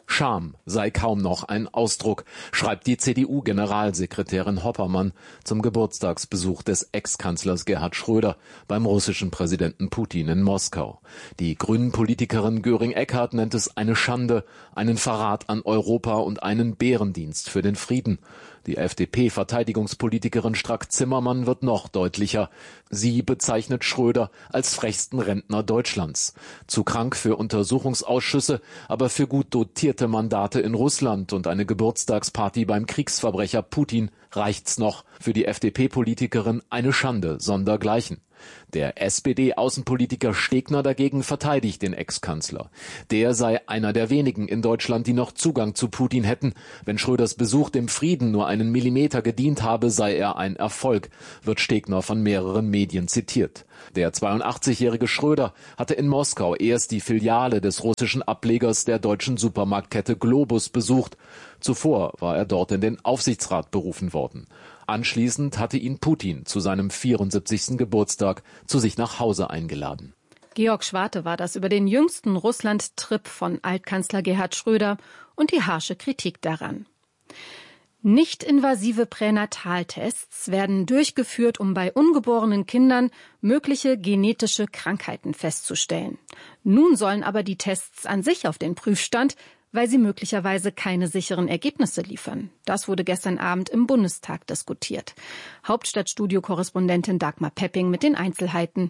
Scham sei kaum noch ein Ausdruck, schreibt die CDU-Generalsekretärin Hoppermann zum Geburtstagsbesuch des Ex-Kanzlers Gerhard Schröder beim russischen Präsidenten Putin in Moskau. Die Grünen-Politikerin Göring-Eckardt nennt es eine Schande, einen Verrat an Europa und einen Bärendienst für den Frieden. Die FDP-Verteidigungspolitikerin Strack-Zimmermann wird noch deutlicher. Sie bezeichnet Schröder als frechsten Rentner Deutschlands. Zu krank für Untersuchungsausschüsse, aber für gut dotierte Mandate in Russland und eine Geburtstagsparty beim Kriegsverbrecher Putin reicht's noch. Für die FDP-Politikerin eine Schande sondergleichen. Der SPD-Außenpolitiker Stegner dagegen verteidigt den Ex-Kanzler. Der sei einer der wenigen in Deutschland, die noch Zugang zu Putin hätten. Wenn Schröders Besuch dem Frieden nur einen Millimeter gedient habe, sei er ein Erfolg, wird Stegner von mehreren Medien zitiert. Der 82-jährige Schröder hatte in Moskau erst die Filiale des russischen Ablegers der deutschen Supermarktkette Globus besucht. Zuvor war er dort in den Aufsichtsrat berufen worden. Anschließend hatte ihn Putin zu seinem 74. Geburtstag zu sich nach Hause eingeladen. Georg Schwarte war das über den jüngsten Russland-Trip von Altkanzler Gerhard Schröder und die harsche Kritik daran. Nicht-invasive Pränataltests werden durchgeführt, um bei ungeborenen Kindern mögliche genetische Krankheiten festzustellen. Nun sollen aber die Tests an sich auf den Prüfstand, weil sie möglicherweise keine sicheren Ergebnisse liefern. Das wurde gestern Abend im Bundestag diskutiert. Hauptstadtstudio-Korrespondentin Dagmar Pepping mit den Einzelheiten.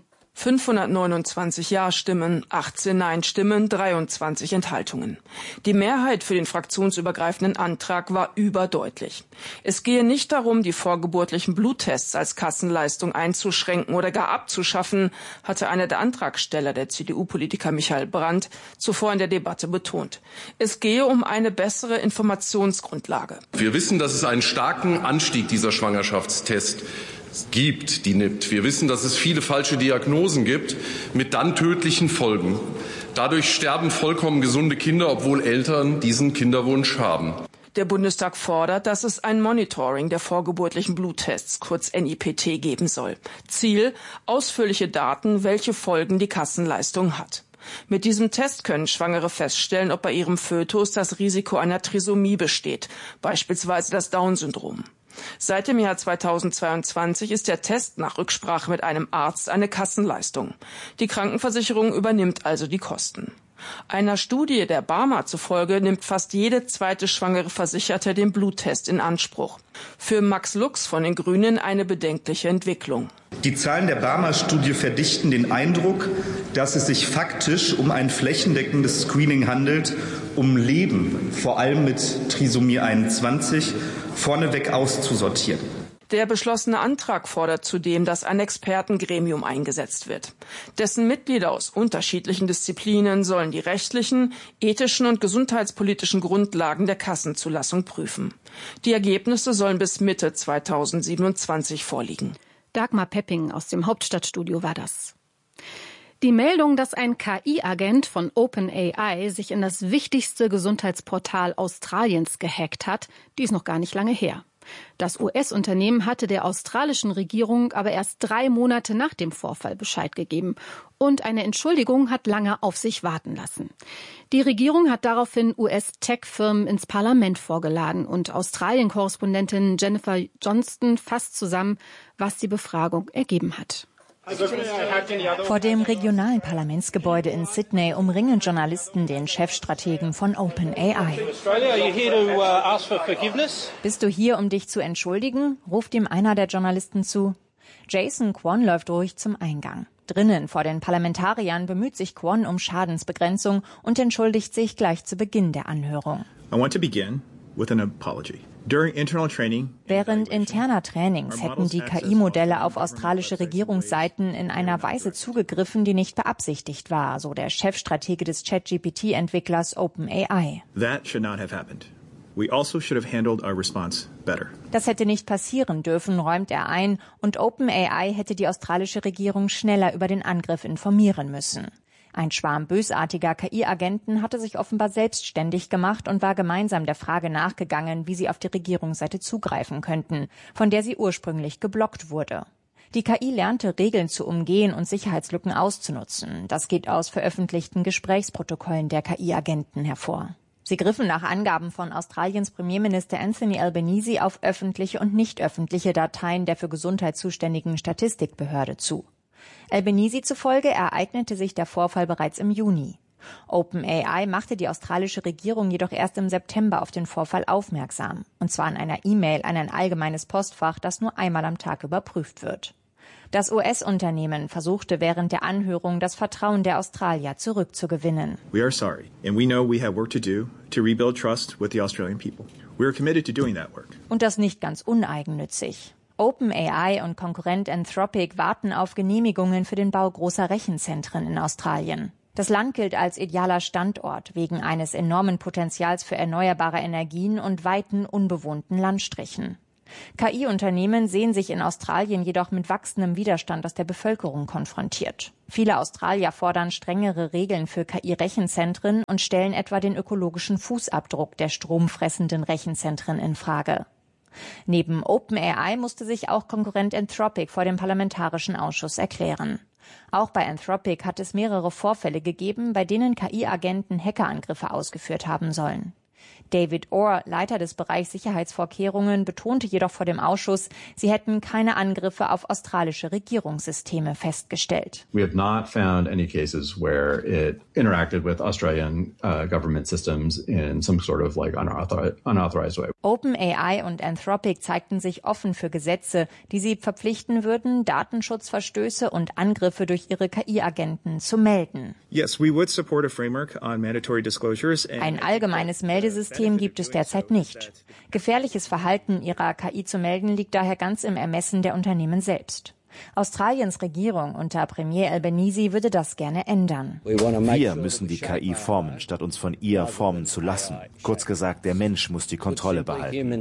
529 Ja-Stimmen, 18 Nein-Stimmen, 23 Enthaltungen. Die Mehrheit für den fraktionsübergreifenden Antrag war überdeutlich. Es gehe nicht darum, die vorgeburtlichen Bluttests als Kassenleistung einzuschränken oder gar abzuschaffen, hatte einer der Antragsteller, der CDU-Politiker Michael Brandt, zuvor in der Debatte betont. Es gehe um eine bessere Informationsgrundlage. Wir wissen, dass es einen starken Anstieg dieser Schwangerschaftstests gibt, die NIPT. Wir wissen, dass es viele falsche Diagnosen gibt mit dann tödlichen Folgen. Dadurch sterben vollkommen gesunde Kinder, obwohl Eltern diesen Kinderwunsch haben. Der Bundestag fordert, dass es ein Monitoring der vorgeburtlichen Bluttests, kurz NIPT, geben soll. Ziel: ausführliche Daten, welche Folgen die Kassenleistung hat. Mit diesem Test können Schwangere feststellen, ob bei ihrem Fötus das Risiko einer Trisomie besteht, beispielsweise das Down-Syndrom. Seit dem Jahr 2022 ist der Test nach Rücksprache mit einem Arzt eine Kassenleistung. Die Krankenversicherung übernimmt also die Kosten. Einer Studie der BARMA zufolge nimmt fast jede zweite schwangere Versicherte den Bluttest in Anspruch. Für Max Lux von den Grünen eine bedenkliche Entwicklung. Die Zahlen der BARMA-Studie verdichten den Eindruck, dass es sich faktisch um ein flächendeckendes Screening handelt, um Leben, vor allem mit Trisomie 21, vorneweg auszusortieren. Der beschlossene Antrag fordert zudem, dass ein Expertengremium eingesetzt wird. Dessen Mitglieder aus unterschiedlichen Disziplinen sollen die rechtlichen, ethischen und gesundheitspolitischen Grundlagen der Kassenzulassung prüfen. Die Ergebnisse sollen bis Mitte 2027 vorliegen. Dagmar Pepping aus dem Hauptstadtstudio war das. Die Meldung, dass ein KI-Agent von OpenAI sich in das wichtigste Gesundheitsportal Australiens gehackt hat, die ist noch gar nicht lange her. Das US-Unternehmen hatte der australischen Regierung aber erst 3 Monate nach dem Vorfall Bescheid gegeben. Und eine Entschuldigung hat lange auf sich warten lassen. Die Regierung hat daraufhin US-Tech-Firmen ins Parlament vorgeladen und Australien-Korrespondentin Jennifer Johnston fasst zusammen, was die Befragung ergeben hat. Vor dem regionalen Parlamentsgebäude in Sydney umringen Journalisten den Chefstrategen von OpenAI. Bist du hier, um dich zu entschuldigen? Ruft ihm einer der Journalisten zu. Jason Kwon läuft ruhig zum Eingang. Drinnen vor den Parlamentariern bemüht sich Kwon um Schadensbegrenzung und entschuldigt sich gleich zu Beginn der Anhörung. I want to begin with an apology. Während interner Trainings hätten die KI-Modelle auf australische Regierungsseiten in einer Weise zugegriffen, die nicht beabsichtigt war, so der Chefstratege des ChatGPT-Entwicklers OpenAI. Das hätte nicht passieren dürfen, räumt er ein, und OpenAI hätte die australische Regierung schneller über den Angriff informieren müssen. Ein Schwarm bösartiger KI-Agenten hatte sich offenbar selbstständig gemacht und war gemeinsam der Frage nachgegangen, wie sie auf die Regierungsseite zugreifen könnten, von der sie ursprünglich geblockt wurde. Die KI lernte, Regeln zu umgehen und Sicherheitslücken auszunutzen. Das geht aus veröffentlichten Gesprächsprotokollen der KI-Agenten hervor. Sie griffen nach Angaben von Australiens Premierminister Anthony Albanese auf öffentliche und nicht öffentliche Dateien der für Gesundheit zuständigen Statistikbehörde zu. Albanese zufolge ereignete sich der Vorfall bereits im Juni. OpenAI machte die australische Regierung jedoch erst im September auf den Vorfall aufmerksam, und zwar in einer E-Mail an ein allgemeines Postfach, das nur einmal am Tag überprüft wird. Das US-Unternehmen versuchte während der Anhörung, das Vertrauen der Australier zurückzugewinnen. We are sorry, and we know we have work to do to rebuild trust with the Australian people. We are committed to doing that work. Und das nicht ganz uneigennützig. OpenAI und Konkurrent Anthropic warten auf Genehmigungen für den Bau großer Rechenzentren in Australien. Das Land gilt als idealer Standort wegen eines enormen Potenzials für erneuerbare Energien und weiten unbewohnten Landstrichen. KI-Unternehmen sehen sich in Australien jedoch mit wachsendem Widerstand aus der Bevölkerung konfrontiert. Viele Australier fordern strengere Regeln für KI-Rechenzentren und stellen etwa den ökologischen Fußabdruck der stromfressenden Rechenzentren in Frage. Neben OpenAI musste sich auch Konkurrent Anthropic vor dem Parlamentarischen Ausschuss erklären. Auch bei Anthropic hat es mehrere Vorfälle gegeben, bei denen KI-Agenten Hackerangriffe ausgeführt haben sollen. David Orr, Leiter des Bereichs Sicherheitsvorkehrungen, betonte jedoch vor dem Ausschuss, sie hätten keine Angriffe auf australische Regierungssysteme festgestellt. We have not found any cases where it interacted with Australian government systems in some sort of like unauthorized way. OpenAI und Anthropic zeigten sich offen für Gesetze, die sie verpflichten würden, Datenschutzverstöße und Angriffe durch ihre KI-Agenten zu melden. Yes, we would support a framework on mandatory disclosures. Ein allgemeines Meldesystem gibt es derzeit nicht. Gefährliches Verhalten ihrer KI zu melden liegt daher ganz im Ermessen der Unternehmen selbst. Australiens Regierung unter Premier Albanese würde das gerne ändern. Wir müssen die KI formen, statt uns von ihr formen zu lassen. Kurz gesagt, der Mensch muss die Kontrolle behalten.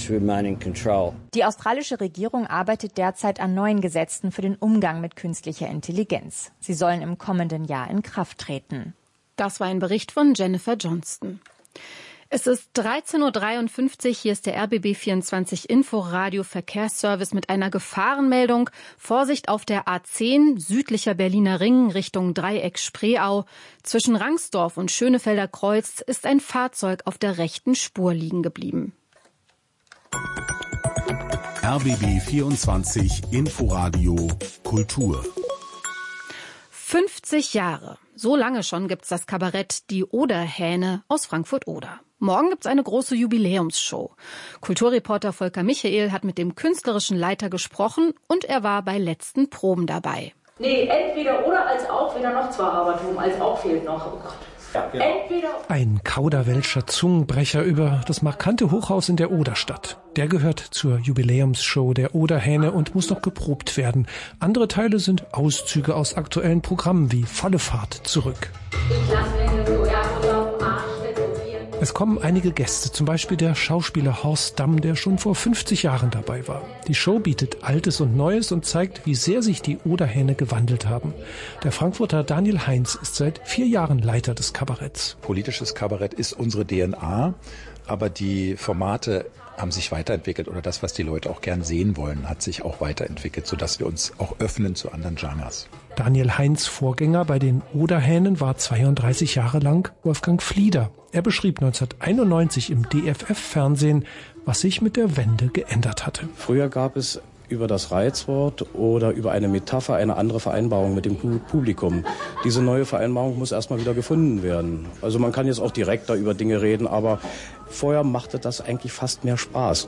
Die australische Regierung arbeitet derzeit an neuen Gesetzen für den Umgang mit künstlicher Intelligenz. Sie sollen im kommenden Jahr in Kraft treten. Das war ein Bericht von Jennifer Johnston. Es ist 13.53 Uhr, hier ist der RBB24 Inforadio Verkehrsservice mit einer Gefahrenmeldung. Vorsicht auf der A10, südlicher Berliner Ring Richtung Dreieck Spreeau. Zwischen Rangsdorf und Schönefelder Kreuz ist ein Fahrzeug auf der rechten Spur liegen geblieben. RBB24 Inforadio Kultur. 50 Jahre. So lange schon gibt's das Kabarett Die Oderhähne aus Frankfurt-Oder. Morgen gibt's eine große Jubiläumsshow. Kulturreporter Volker Michael hat mit dem künstlerischen Leiter gesprochen und er war bei letzten Proben dabei. Nee, entweder oder als auch, weder noch zwar Habertum, als auch fehlt noch. Oh Gott. Ja, genau. Ein Kauderwelscher Zungenbrecher über das markante Hochhaus in der Oderstadt. Der gehört zur Jubiläumsshow der Oderhähne und muss noch geprobt werden. Andere Teile sind Auszüge aus aktuellen Programmen wie Volle Fahrt zurück. Es kommen einige Gäste, zum Beispiel der Schauspieler Horst Damm, der schon vor 50 Jahren dabei war. Die Show bietet Altes und Neues und zeigt, wie sehr sich die Oderhähne gewandelt haben. Der Frankfurter Daniel Heinz ist seit 4 Jahren Leiter des Kabaretts. Politisches Kabarett ist unsere DNA, aber die Formate haben sich weiterentwickelt oder das, was die Leute auch gern sehen wollen, hat sich auch weiterentwickelt, sodass wir uns auch öffnen zu anderen Genres. Daniel Heinz' Vorgänger bei den Oderhähnen war 32 Jahre lang Wolfgang Flieder. Er beschrieb 1991 im DFF-Fernsehen, was sich mit der Wende geändert hatte. Früher gab es über das Reizwort oder über eine Metapher eine andere Vereinbarung mit dem Publikum. Diese neue Vereinbarung muss erstmal wieder gefunden werden. Also man kann jetzt auch direkter über Dinge reden, aber vorher machte das eigentlich fast mehr Spaß.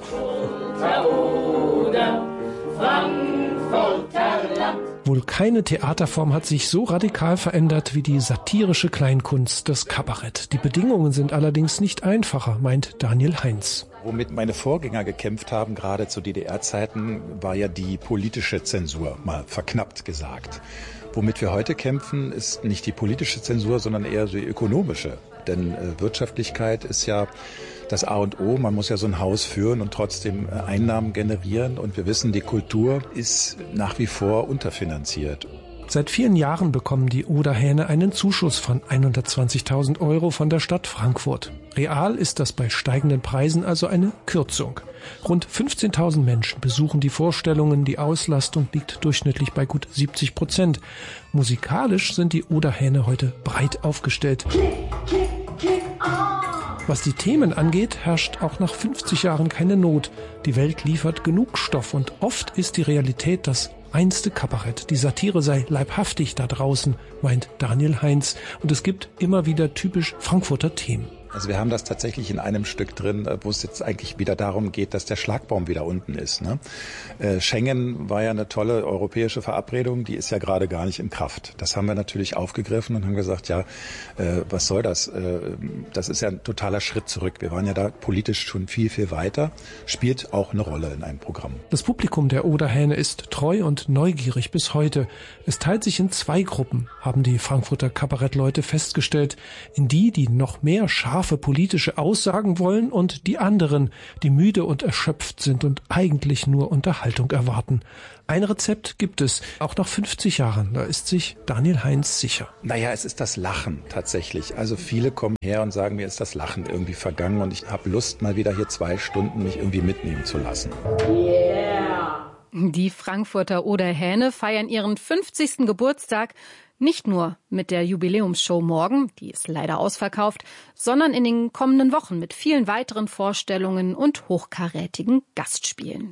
Wohl keine Theaterform hat sich so radikal verändert wie die satirische Kleinkunst, das Kabarett. Die Bedingungen sind allerdings nicht einfacher, meint Daniel Heinz. Womit meine Vorgänger gekämpft haben, gerade zu DDR-Zeiten, war ja die politische Zensur, mal verknappt gesagt. Womit wir heute kämpfen, ist nicht die politische Zensur, sondern eher die ökonomische. Denn Wirtschaftlichkeit ist ja das A und O. Man muss ja so ein Haus führen und trotzdem Einnahmen generieren. Und wir wissen, die Kultur ist nach wie vor unterfinanziert. Seit 4 Jahren bekommen die Oderhähne einen Zuschuss von 120.000 € von der Stadt Frankfurt. Real ist das bei steigenden Preisen also eine Kürzung. Rund 15.000 Menschen besuchen die Vorstellungen. Die Auslastung liegt durchschnittlich bei gut 70%. Musikalisch sind die Oderhähne heute breit aufgestellt. Kick, kick, kick, ah. Was die Themen angeht, herrscht auch nach 50 Jahren keine Not. Die Welt liefert genug Stoff und oft ist die Realität das einste Kabarett. Die Satire sei leibhaftig da draußen, meint Daniel Heinz. Und es gibt immer wieder typisch Frankfurter Themen. Also wir haben das tatsächlich in einem Stück drin, wo es jetzt eigentlich wieder darum geht, dass der Schlagbaum wieder unten ist. Ne? Schengen war ja eine tolle europäische Verabredung, die ist ja gerade gar nicht in Kraft. Das haben wir natürlich aufgegriffen und haben gesagt, ja, was soll das? Das ist ja ein totaler Schritt zurück. Wir waren ja da politisch schon viel, viel weiter. Spielt auch eine Rolle in einem Programm. Das Publikum der Oderhähne ist treu und neugierig bis heute. Es teilt sich in 2 Gruppen, haben die Frankfurter Kabarettleute festgestellt. In die noch mehr scharfe politische Aussagen wollen und die anderen, die müde und erschöpft sind und eigentlich nur Unterhaltung erwarten. Ein Rezept gibt es, auch nach 50 Jahren, da ist sich Daniel Heinz sicher. Naja, es ist das Lachen tatsächlich. Also viele kommen her und sagen, mir ist das Lachen irgendwie vergangen und ich habe Lust, mal wieder hier 2 Stunden mich irgendwie mitnehmen zu lassen. Yeah. Die Frankfurter Oderhähne feiern ihren 50. Geburtstag nicht nur mit der Jubiläumsshow morgen, die ist leider ausverkauft, sondern in den kommenden Wochen mit vielen weiteren Vorstellungen und hochkarätigen Gastspielen.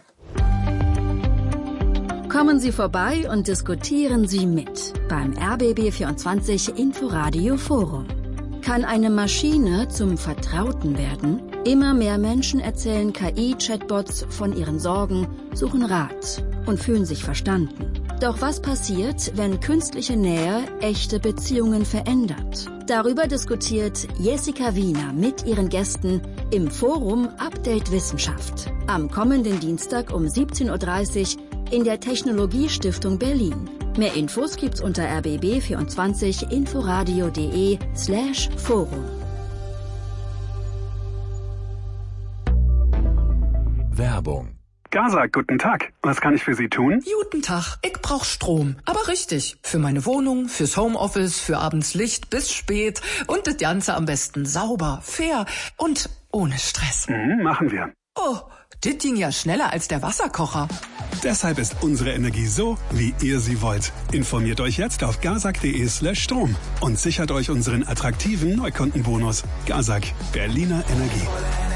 Kommen Sie vorbei und diskutieren Sie mit beim RBB24 Inforadio Forum. Kann eine Maschine zum Vertrauten werden? Immer mehr Menschen erzählen KI-Chatbots von ihren Sorgen, suchen Rat und fühlen sich verstanden. Doch was passiert, wenn künstliche Nähe echte Beziehungen verändert? Darüber diskutiert Jessica Wiener mit ihren Gästen im Forum Update Wissenschaft. Am kommenden Dienstag um 17:30 Uhr in der Technologiestiftung Berlin. Mehr Infos gibt's unter rbb24inforadio.de/Forum. Werbung. Gaza, guten Tag. Was kann ich für Sie tun? Guten Tag. Ich brauch Strom. Aber richtig. Für meine Wohnung, fürs Homeoffice, für abends Licht bis spät. Und das Ganze am besten sauber, fair und ohne Stress. Machen wir. Oh, das ging ja schneller als der Wasserkocher. Deshalb ist unsere Energie so, wie ihr sie wollt. Informiert euch jetzt auf gazak.de/Strom und sichert euch unseren attraktiven Neukundenbonus. Gazak, Berliner Energie.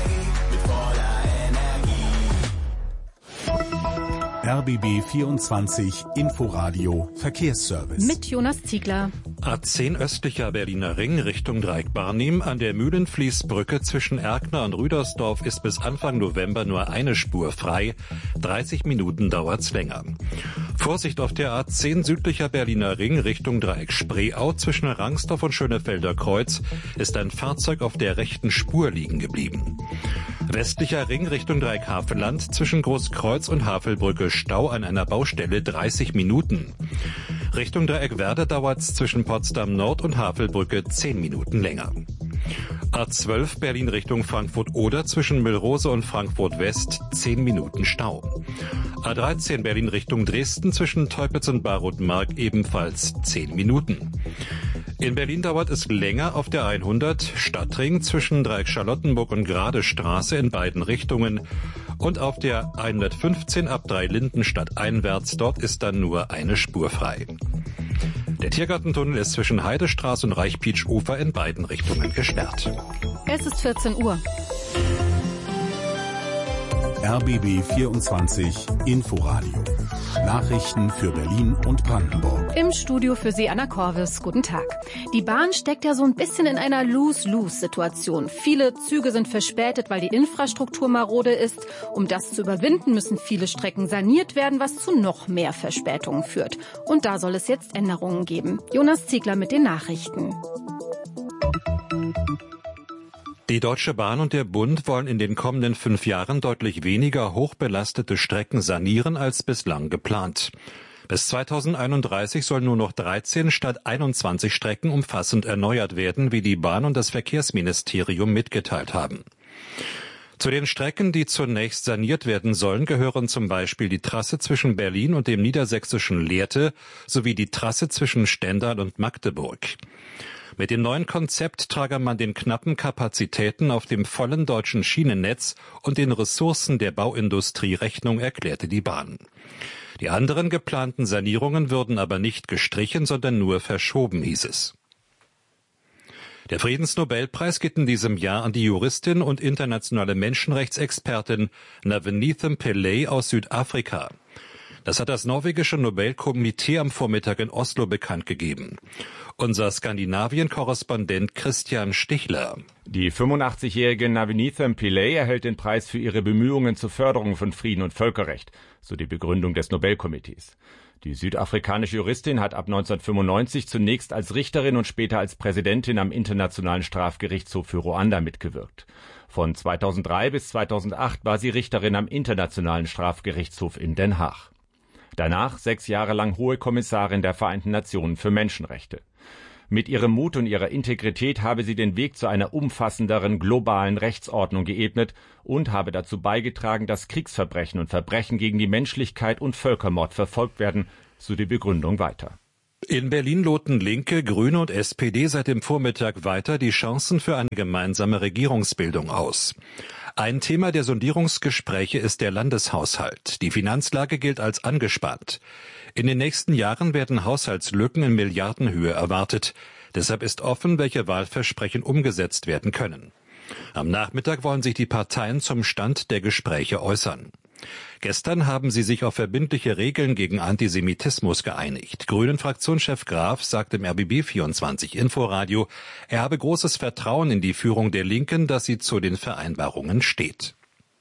RBB 24 Inforadio Verkehrsservice. Mit Jonas Ziegler. A10 östlicher Berliner Ring Richtung Dreieck-Barnim an der Mühlenfließbrücke zwischen Erkner und Rüdersdorf ist bis Anfang November nur eine Spur frei. 30 Minuten dauert's länger. Vorsicht auf der A10 südlicher Berliner Ring Richtung Dreieck-Spreeau zwischen Rangsdorf und Schönefelder Kreuz ist ein Fahrzeug auf der rechten Spur liegen geblieben. Westlicher Ring Richtung Dreieck-Havelland zwischen Großkreuz und Havelbrücke Stau an einer Baustelle 30 Minuten. Richtung Dreieck-Werder dauert's zwischen Potsdam Nord und Havelbrücke 10 Minuten länger. A12 Berlin Richtung Frankfurt-Oder zwischen Müllrose und Frankfurt-West 10 Minuten Stau. A13 Berlin Richtung Dresden zwischen Teupitz und Barutmark ebenfalls 10 Minuten. In Berlin dauert es länger auf der 100 Stadtring zwischen Dreieck-Charlottenburg und Gradestraße in beiden Richtungen und auf der 115 ab Dreilinden-Stadt einwärts, dort ist dann nur eine Spur frei. Der Tiergartentunnel ist zwischen Heidestraße und Reichpietsch-Ufer in beiden Richtungen gesperrt. Es ist 14 Uhr. RBB 24 Inforadio. Nachrichten für Berlin und Brandenburg. Im Studio für Sie Anna Korvis. Guten Tag. Die Bahn steckt ja so ein bisschen in einer Lose-Lose-Situation. Viele Züge sind verspätet, weil die Infrastruktur marode ist. Um das zu überwinden, müssen viele Strecken saniert werden, was zu noch mehr Verspätungen führt. Und da soll es jetzt Änderungen geben. Jonas Ziegler mit den Nachrichten. Die Deutsche Bahn und der Bund wollen in den kommenden 5 Jahren deutlich weniger hochbelastete Strecken sanieren als bislang geplant. Bis 2031 sollen nur noch 13 statt 21 Strecken umfassend erneuert werden, wie die Bahn und das Verkehrsministerium mitgeteilt haben. Zu den Strecken, die zunächst saniert werden sollen, gehören zum Beispiel die Trasse zwischen Berlin und dem niedersächsischen Lehrte sowie die Trasse zwischen Stendal und Magdeburg. Mit dem neuen Konzept trage man den knappen Kapazitäten auf dem vollen deutschen Schienennetz und den Ressourcen der Bauindustrie Rechnung, erklärte die Bahn. Die anderen geplanten Sanierungen würden aber nicht gestrichen, sondern nur verschoben, hieß es. Der Friedensnobelpreis geht in diesem Jahr an die Juristin und internationale Menschenrechtsexpertin Navneetham Pillay aus Südafrika. Das hat das norwegische Nobelkomitee am Vormittag in Oslo bekannt gegeben. Unser Skandinavien-Korrespondent Christian Stichler. Die 85-jährige Navneetham Pillay erhält den Preis für ihre Bemühungen zur Förderung von Frieden und Völkerrecht, so die Begründung des Nobelkomitees. Die südafrikanische Juristin hat ab 1995 zunächst als Richterin und später als Präsidentin am Internationalen Strafgerichtshof für Ruanda mitgewirkt. Von 2003 bis 2008 war sie Richterin am Internationalen Strafgerichtshof in Den Haag. Danach 6 Jahre lang Hohe Kommissarin der Vereinten Nationen für Menschenrechte. Mit ihrem Mut und ihrer Integrität habe sie den Weg zu einer umfassenderen globalen Rechtsordnung geebnet und habe dazu beigetragen, dass Kriegsverbrechen und Verbrechen gegen die Menschlichkeit und Völkermord verfolgt werden, so die Begründung weiter. In Berlin loten Linke, Grüne und SPD seit dem Vormittag weiter die Chancen für eine gemeinsame Regierungsbildung aus. Ein Thema der Sondierungsgespräche ist der Landeshaushalt. Die Finanzlage gilt als angespannt. In den nächsten Jahren werden Haushaltslücken in Milliardenhöhe erwartet. Deshalb ist offen, welche Wahlversprechen umgesetzt werden können. Am Nachmittag wollen sich die Parteien zum Stand der Gespräche äußern. Gestern haben sie sich auf verbindliche Regeln gegen Antisemitismus geeinigt. Grünen-Fraktionschef Graf sagt im RBB24 Inforadio, er habe großes Vertrauen in die Führung der Linken, dass sie zu den Vereinbarungen steht.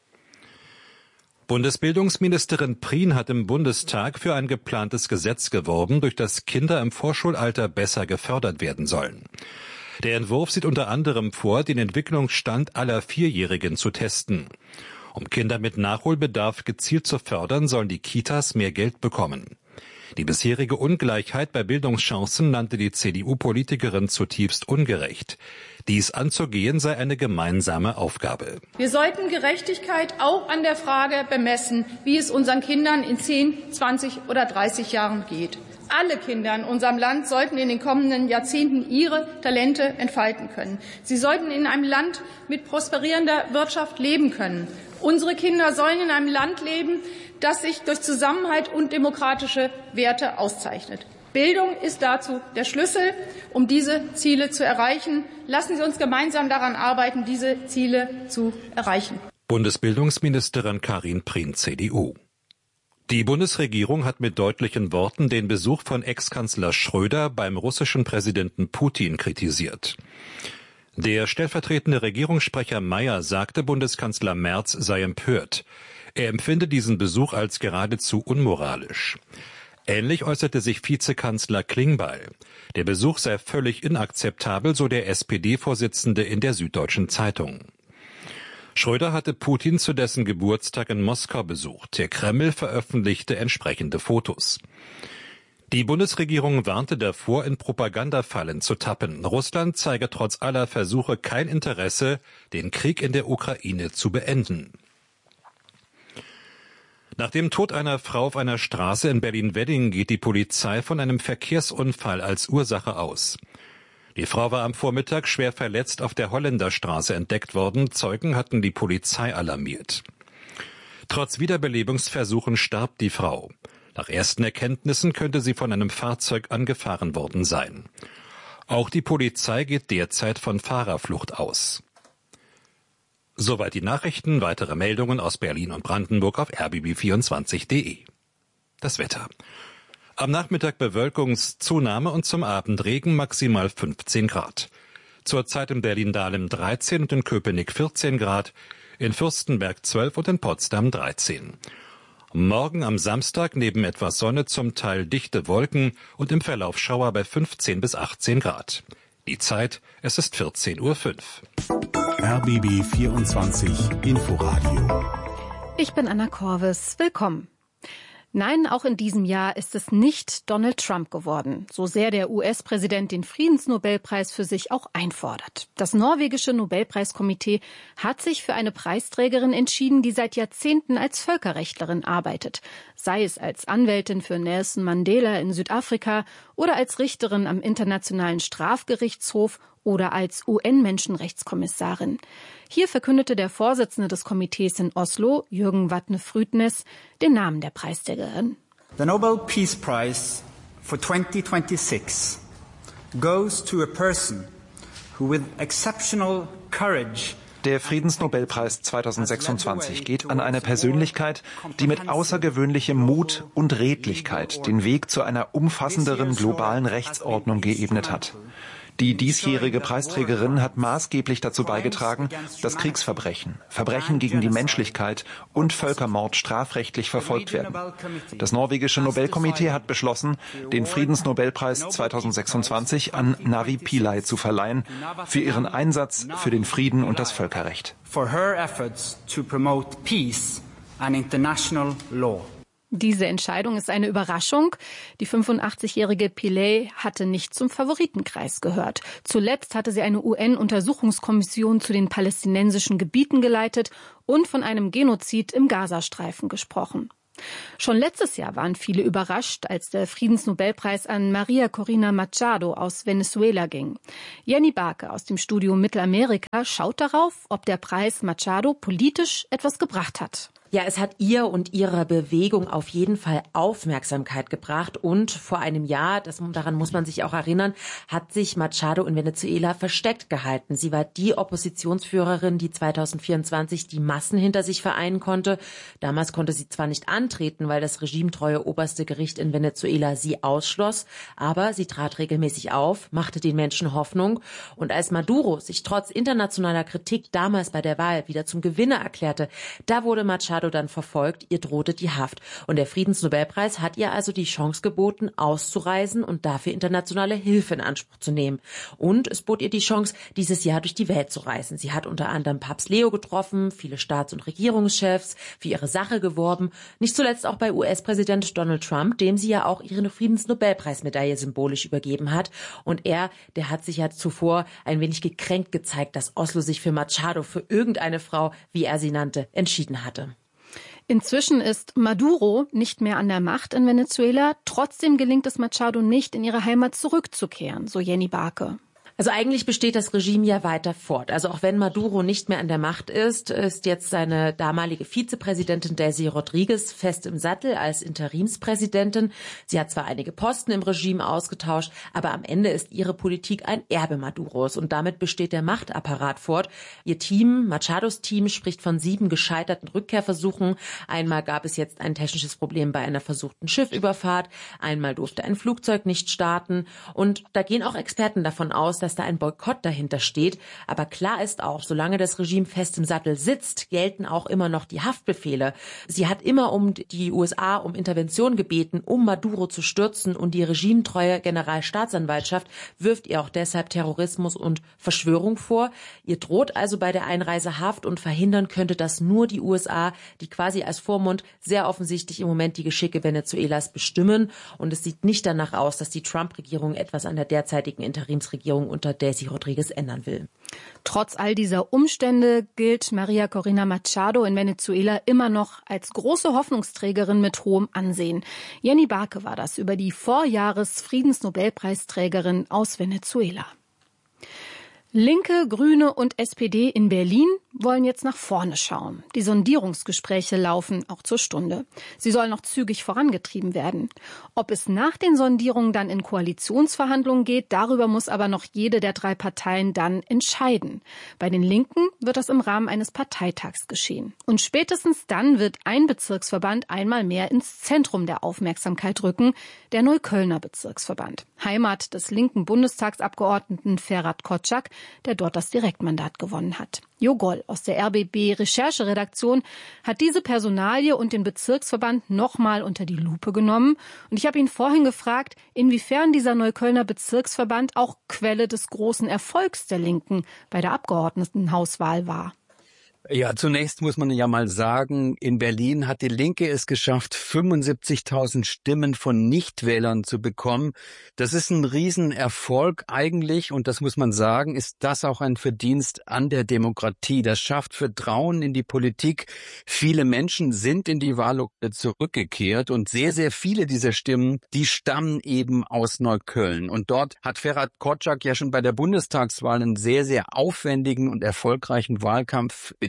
Bundesbildungsministerin Prien hat im Bundestag für ein geplantes Gesetz geworben, durch das Kinder im Vorschulalter besser gefördert werden sollen. Der Entwurf sieht unter anderem vor, den Entwicklungsstand aller Vierjährigen zu testen. Um Kinder mit Nachholbedarf gezielt zu fördern, sollen die Kitas mehr Geld bekommen. Die bisherige Ungleichheit bei Bildungschancen nannte die CDU-Politikerin zutiefst ungerecht. Dies anzugehen sei eine gemeinsame Aufgabe. Wir sollten Gerechtigkeit auch an der Frage bemessen, wie es unseren Kindern in 10, 20 oder 30 Jahren geht. Alle Kinder in unserem Land sollten in den kommenden Jahrzehnten ihre Talente entfalten können. Sie sollten in einem Land mit prosperierender Wirtschaft leben können. Unsere Kinder sollen in einem Land leben, das sich durch Zusammenhalt und demokratische Werte auszeichnet. Bildung ist dazu der Schlüssel, um diese Ziele zu erreichen. Lassen Sie uns gemeinsam daran arbeiten, diese Ziele zu erreichen. Bundesbildungsministerin Karin Prien, CDU. Die Bundesregierung hat mit deutlichen Worten den Besuch von Ex-Kanzler Schröder beim russischen Präsidenten Putin kritisiert. Der stellvertretende Regierungssprecher Mayer sagte, Bundeskanzler Merz sei empört. Er empfinde diesen Besuch als geradezu unmoralisch. Ähnlich äußerte sich Vizekanzler Klingbeil. Der Besuch sei völlig inakzeptabel, so der SPD-Vorsitzende in der Süddeutschen Zeitung. Schröder hatte Putin zu dessen Geburtstag in Moskau besucht. Der Kreml veröffentlichte entsprechende Fotos. Die Bundesregierung warnte davor, in Propagandafallen zu tappen. Russland zeige trotz aller Versuche kein Interesse, den Krieg in der Ukraine zu beenden. Nach dem Tod einer Frau auf einer Straße in Berlin-Wedding geht die Polizei von einem Verkehrsunfall als Ursache aus. Die Frau war am Vormittag schwer verletzt auf der Holländerstraße entdeckt worden. Zeugen hatten die Polizei alarmiert. Trotz Wiederbelebungsversuchen starb die Frau. Nach ersten Erkenntnissen könnte sie von einem Fahrzeug angefahren worden sein. Auch die Polizei geht derzeit von Fahrerflucht aus. Soweit die Nachrichten. Weitere Meldungen aus Berlin und Brandenburg auf rbb24.de. Das Wetter. Am Nachmittag Bewölkungszunahme und zum Abend Regen, maximal 15 Grad. Zurzeit in Berlin-Dahlem 13 und in Köpenick 14 Grad, in Fürstenberg 12 und in Potsdam 13. Morgen am Samstag neben etwas Sonne zum Teil dichte Wolken und im Verlauf Schauer bei 15 bis 18 Grad. Die Zeit, es ist 14:05 Uhr. RBB 24 Inforadio. Ich bin Anna Korvis. Willkommen. Nein, auch in diesem Jahr ist es nicht Donald Trump geworden, so sehr der US-Präsident den Friedensnobelpreis für sich auch einfordert. Das norwegische Nobelpreiskomitee hat sich für eine Preisträgerin entschieden, die seit Jahrzehnten als Völkerrechtlerin arbeitet, sei es als Anwältin für Nelson Mandela in Südafrika oder als Richterin am Internationalen Strafgerichtshof oder als UN-Menschenrechtskommissarin. Hier verkündete der Vorsitzende des Komitees in Oslo, Jürgen Vatne-Frydnes, den Namen der Preisträgerin. The Nobel Peace Prize for 2026 goes to a person who with exceptional courage. Der Friedensnobelpreis 2026 geht an eine Persönlichkeit, die mit außergewöhnlichem Mut und Redlichkeit den Weg zu einer umfassenderen globalen Rechtsordnung geebnet hat. Die diesjährige Preisträgerin hat maßgeblich dazu beigetragen, dass Kriegsverbrechen, Verbrechen gegen die Menschlichkeit und Völkermord strafrechtlich verfolgt werden. Das norwegische Nobelkomitee hat beschlossen, den Friedensnobelpreis 2026 an Navi Pillay zu verleihen, für ihren Einsatz für den Frieden und das Völkerrecht. For her efforts to promote peace and international law. Diese Entscheidung ist eine Überraschung. Die 85-jährige Pillay hatte nicht zum Favoritenkreis gehört. Zuletzt hatte sie eine UN-Untersuchungskommission zu den palästinensischen Gebieten geleitet und von einem Genozid im Gazastreifen gesprochen. Schon letztes Jahr waren viele überrascht, als der Friedensnobelpreis an Maria Corina Machado aus Venezuela ging. Jenny Barke aus dem Studio Mittelamerika schaut darauf, ob der Preis Machado politisch etwas gebracht hat. Ja, es hat ihr und ihrer Bewegung auf jeden Fall Aufmerksamkeit gebracht. Und vor einem Jahr, daran muss man sich auch erinnern, hat sich Machado in Venezuela versteckt gehalten. Sie war die Oppositionsführerin, die 2024 die Massen hinter sich vereinen konnte. Damals konnte sie zwar nicht antreten, weil das regimetreue oberste Gericht in Venezuela sie ausschloss, aber sie trat regelmäßig auf, machte den Menschen Hoffnung. Und als Maduro sich trotz internationaler Kritik damals bei der Wahl wieder zum Gewinner erklärte, da wurde Machado dann verfolgt, ihr drohte die Haft. Und der Friedensnobelpreis hat ihr also die Chance geboten, auszureisen und dafür internationale Hilfe in Anspruch zu nehmen. Und es bot ihr die Chance, dieses Jahr durch die Welt zu reisen. Sie hat unter anderem Papst Leo getroffen, viele Staats- und Regierungschefs, für ihre Sache geworben, nicht zuletzt auch bei US-Präsident Donald Trump, dem sie ja auch ihre Friedensnobelpreismedaille symbolisch übergeben hat. Und der hat sich ja zuvor ein wenig gekränkt gezeigt, dass Oslo sich für Machado, für irgendeine Frau, wie er sie nannte, entschieden hatte. Inzwischen ist Maduro nicht mehr an der Macht in Venezuela. Trotzdem gelingt es Machado nicht, in ihre Heimat zurückzukehren, so Jenny Barke. Also eigentlich besteht das Regime ja weiter fort. Also auch wenn Maduro nicht mehr an der Macht ist jetzt seine damalige Vizepräsidentin Delcy Rodriguez fest im Sattel als Interimspräsidentin. Sie hat zwar einige Posten im Regime ausgetauscht, aber am Ende ist ihre Politik ein Erbe Maduros und damit besteht der Machtapparat fort. Ihr Team, Machados Team, spricht von 7 gescheiterten Rückkehrversuchen. Einmal gab es jetzt ein technisches Problem bei einer versuchten Schiffüberfahrt. Einmal durfte ein Flugzeug nicht starten. Und da gehen auch Experten davon aus, dass da ein Boykott dahinter steht. Aber klar ist auch, solange das Regime fest im Sattel sitzt, gelten auch immer noch die Haftbefehle. Sie hat immer die USA um Intervention gebeten, um Maduro zu stürzen, und die regimetreue Generalstaatsanwaltschaft wirft ihr auch deshalb Terrorismus und Verschwörung vor. Ihr droht also bei der Einreise Haft, und verhindern könnte das nur die USA, die quasi als Vormund sehr offensichtlich im Moment die Geschicke Venezuelas bestimmen. Und es sieht nicht danach aus, dass die Trump-Regierung etwas an der derzeitigen Interimsregierung unter Delcy Rodriguez ändern will. Trotz all dieser Umstände gilt Maria Corina Machado in Venezuela immer noch als große Hoffnungsträgerin mit hohem Ansehen. Jenny Barke war das über die Vorjahres-Friedensnobelpreisträgerin aus Venezuela. Linke, Grüne und SPD in Berlin wollen jetzt nach vorne schauen. Die Sondierungsgespräche laufen auch zur Stunde. Sie sollen noch zügig vorangetrieben werden. Ob es nach den Sondierungen dann in Koalitionsverhandlungen geht, darüber muss aber noch jede der 3 Parteien dann entscheiden. Bei den Linken wird das im Rahmen eines Parteitags geschehen. Und spätestens dann wird ein Bezirksverband einmal mehr ins Zentrum der Aufmerksamkeit rücken, der Neuköllner Bezirksverband. Heimat des linken Bundestagsabgeordneten Ferhat Kotschak, der dort das Direktmandat gewonnen hat. Jo Goll aus der RBB-Rechercheredaktion hat diese Personalie und den Bezirksverband nochmal unter die Lupe genommen. Und ich habe ihn vorhin gefragt, inwiefern dieser Neuköllner Bezirksverband auch Quelle des großen Erfolgs der Linken bei der Abgeordnetenhauswahl war. Ja, zunächst muss man ja mal sagen, in Berlin hat die Linke es geschafft, 75.000 Stimmen von Nichtwählern zu bekommen. Das ist ein Riesenerfolg eigentlich, und das muss man sagen, ist das auch ein Verdienst an der Demokratie. Das schafft Vertrauen in die Politik. Viele Menschen sind in die Wahllokale zurückgekehrt, und sehr, sehr viele dieser Stimmen, die stammen eben aus Neukölln. Und dort hat Ferhat Kotschak ja schon bei der Bundestagswahl einen sehr, sehr aufwendigen und erfolgreichen Wahlkampf betrieben.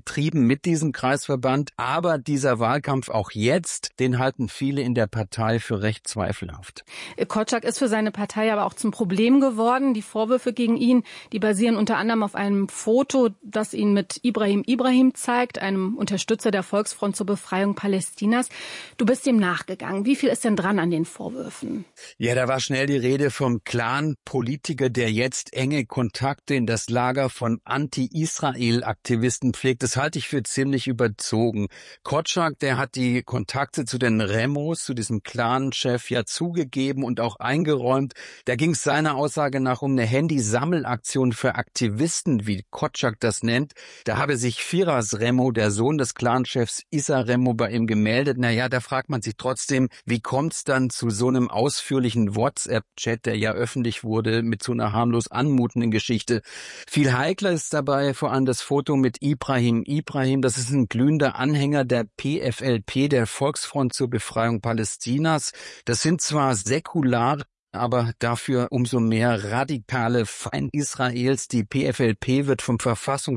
betrieben mit diesem Kreisverband. Aber dieser Wahlkampf auch jetzt, den halten viele in der Partei für recht zweifelhaft. Kotschak ist für seine Partei aber auch zum Problem geworden. Die Vorwürfe gegen ihn, die basieren unter anderem auf einem Foto, das ihn mit Ibrahim zeigt, einem Unterstützer der Volksfront zur Befreiung Palästinas. Du bist ihm nachgegangen. Wie viel ist denn dran an den Vorwürfen? Ja, da war schnell die Rede vom Clan-Politiker, der jetzt enge Kontakte in das Lager von Anti-Israel-Aktivisten pflegt. Das halte ich für ziemlich überzogen. Kotschak, der hat die Kontakte zu den Remos, zu diesem Clan-Chef ja zugegeben und auch eingeräumt. Da ging es seiner Aussage nach um eine Handysammelaktion für Aktivisten, wie Kotschak das nennt. Da habe sich Firas Remo, der Sohn des Clan-Chefs Issa Remo, bei ihm gemeldet. Naja, da fragt man sich trotzdem, wie kommt es dann zu so einem ausführlichen WhatsApp-Chat, der ja öffentlich wurde, mit so einer harmlos anmutenden Geschichte. Viel heikler ist dabei vor allem das Foto mit Ibrahim. Das ist ein glühender Anhänger der PFLP, der Volksfront zur Befreiung Palästinas. Das sind zwar säkulare, aber dafür umso mehr radikale Feind Israels. Die PFLP wird vom Verfassungsschutz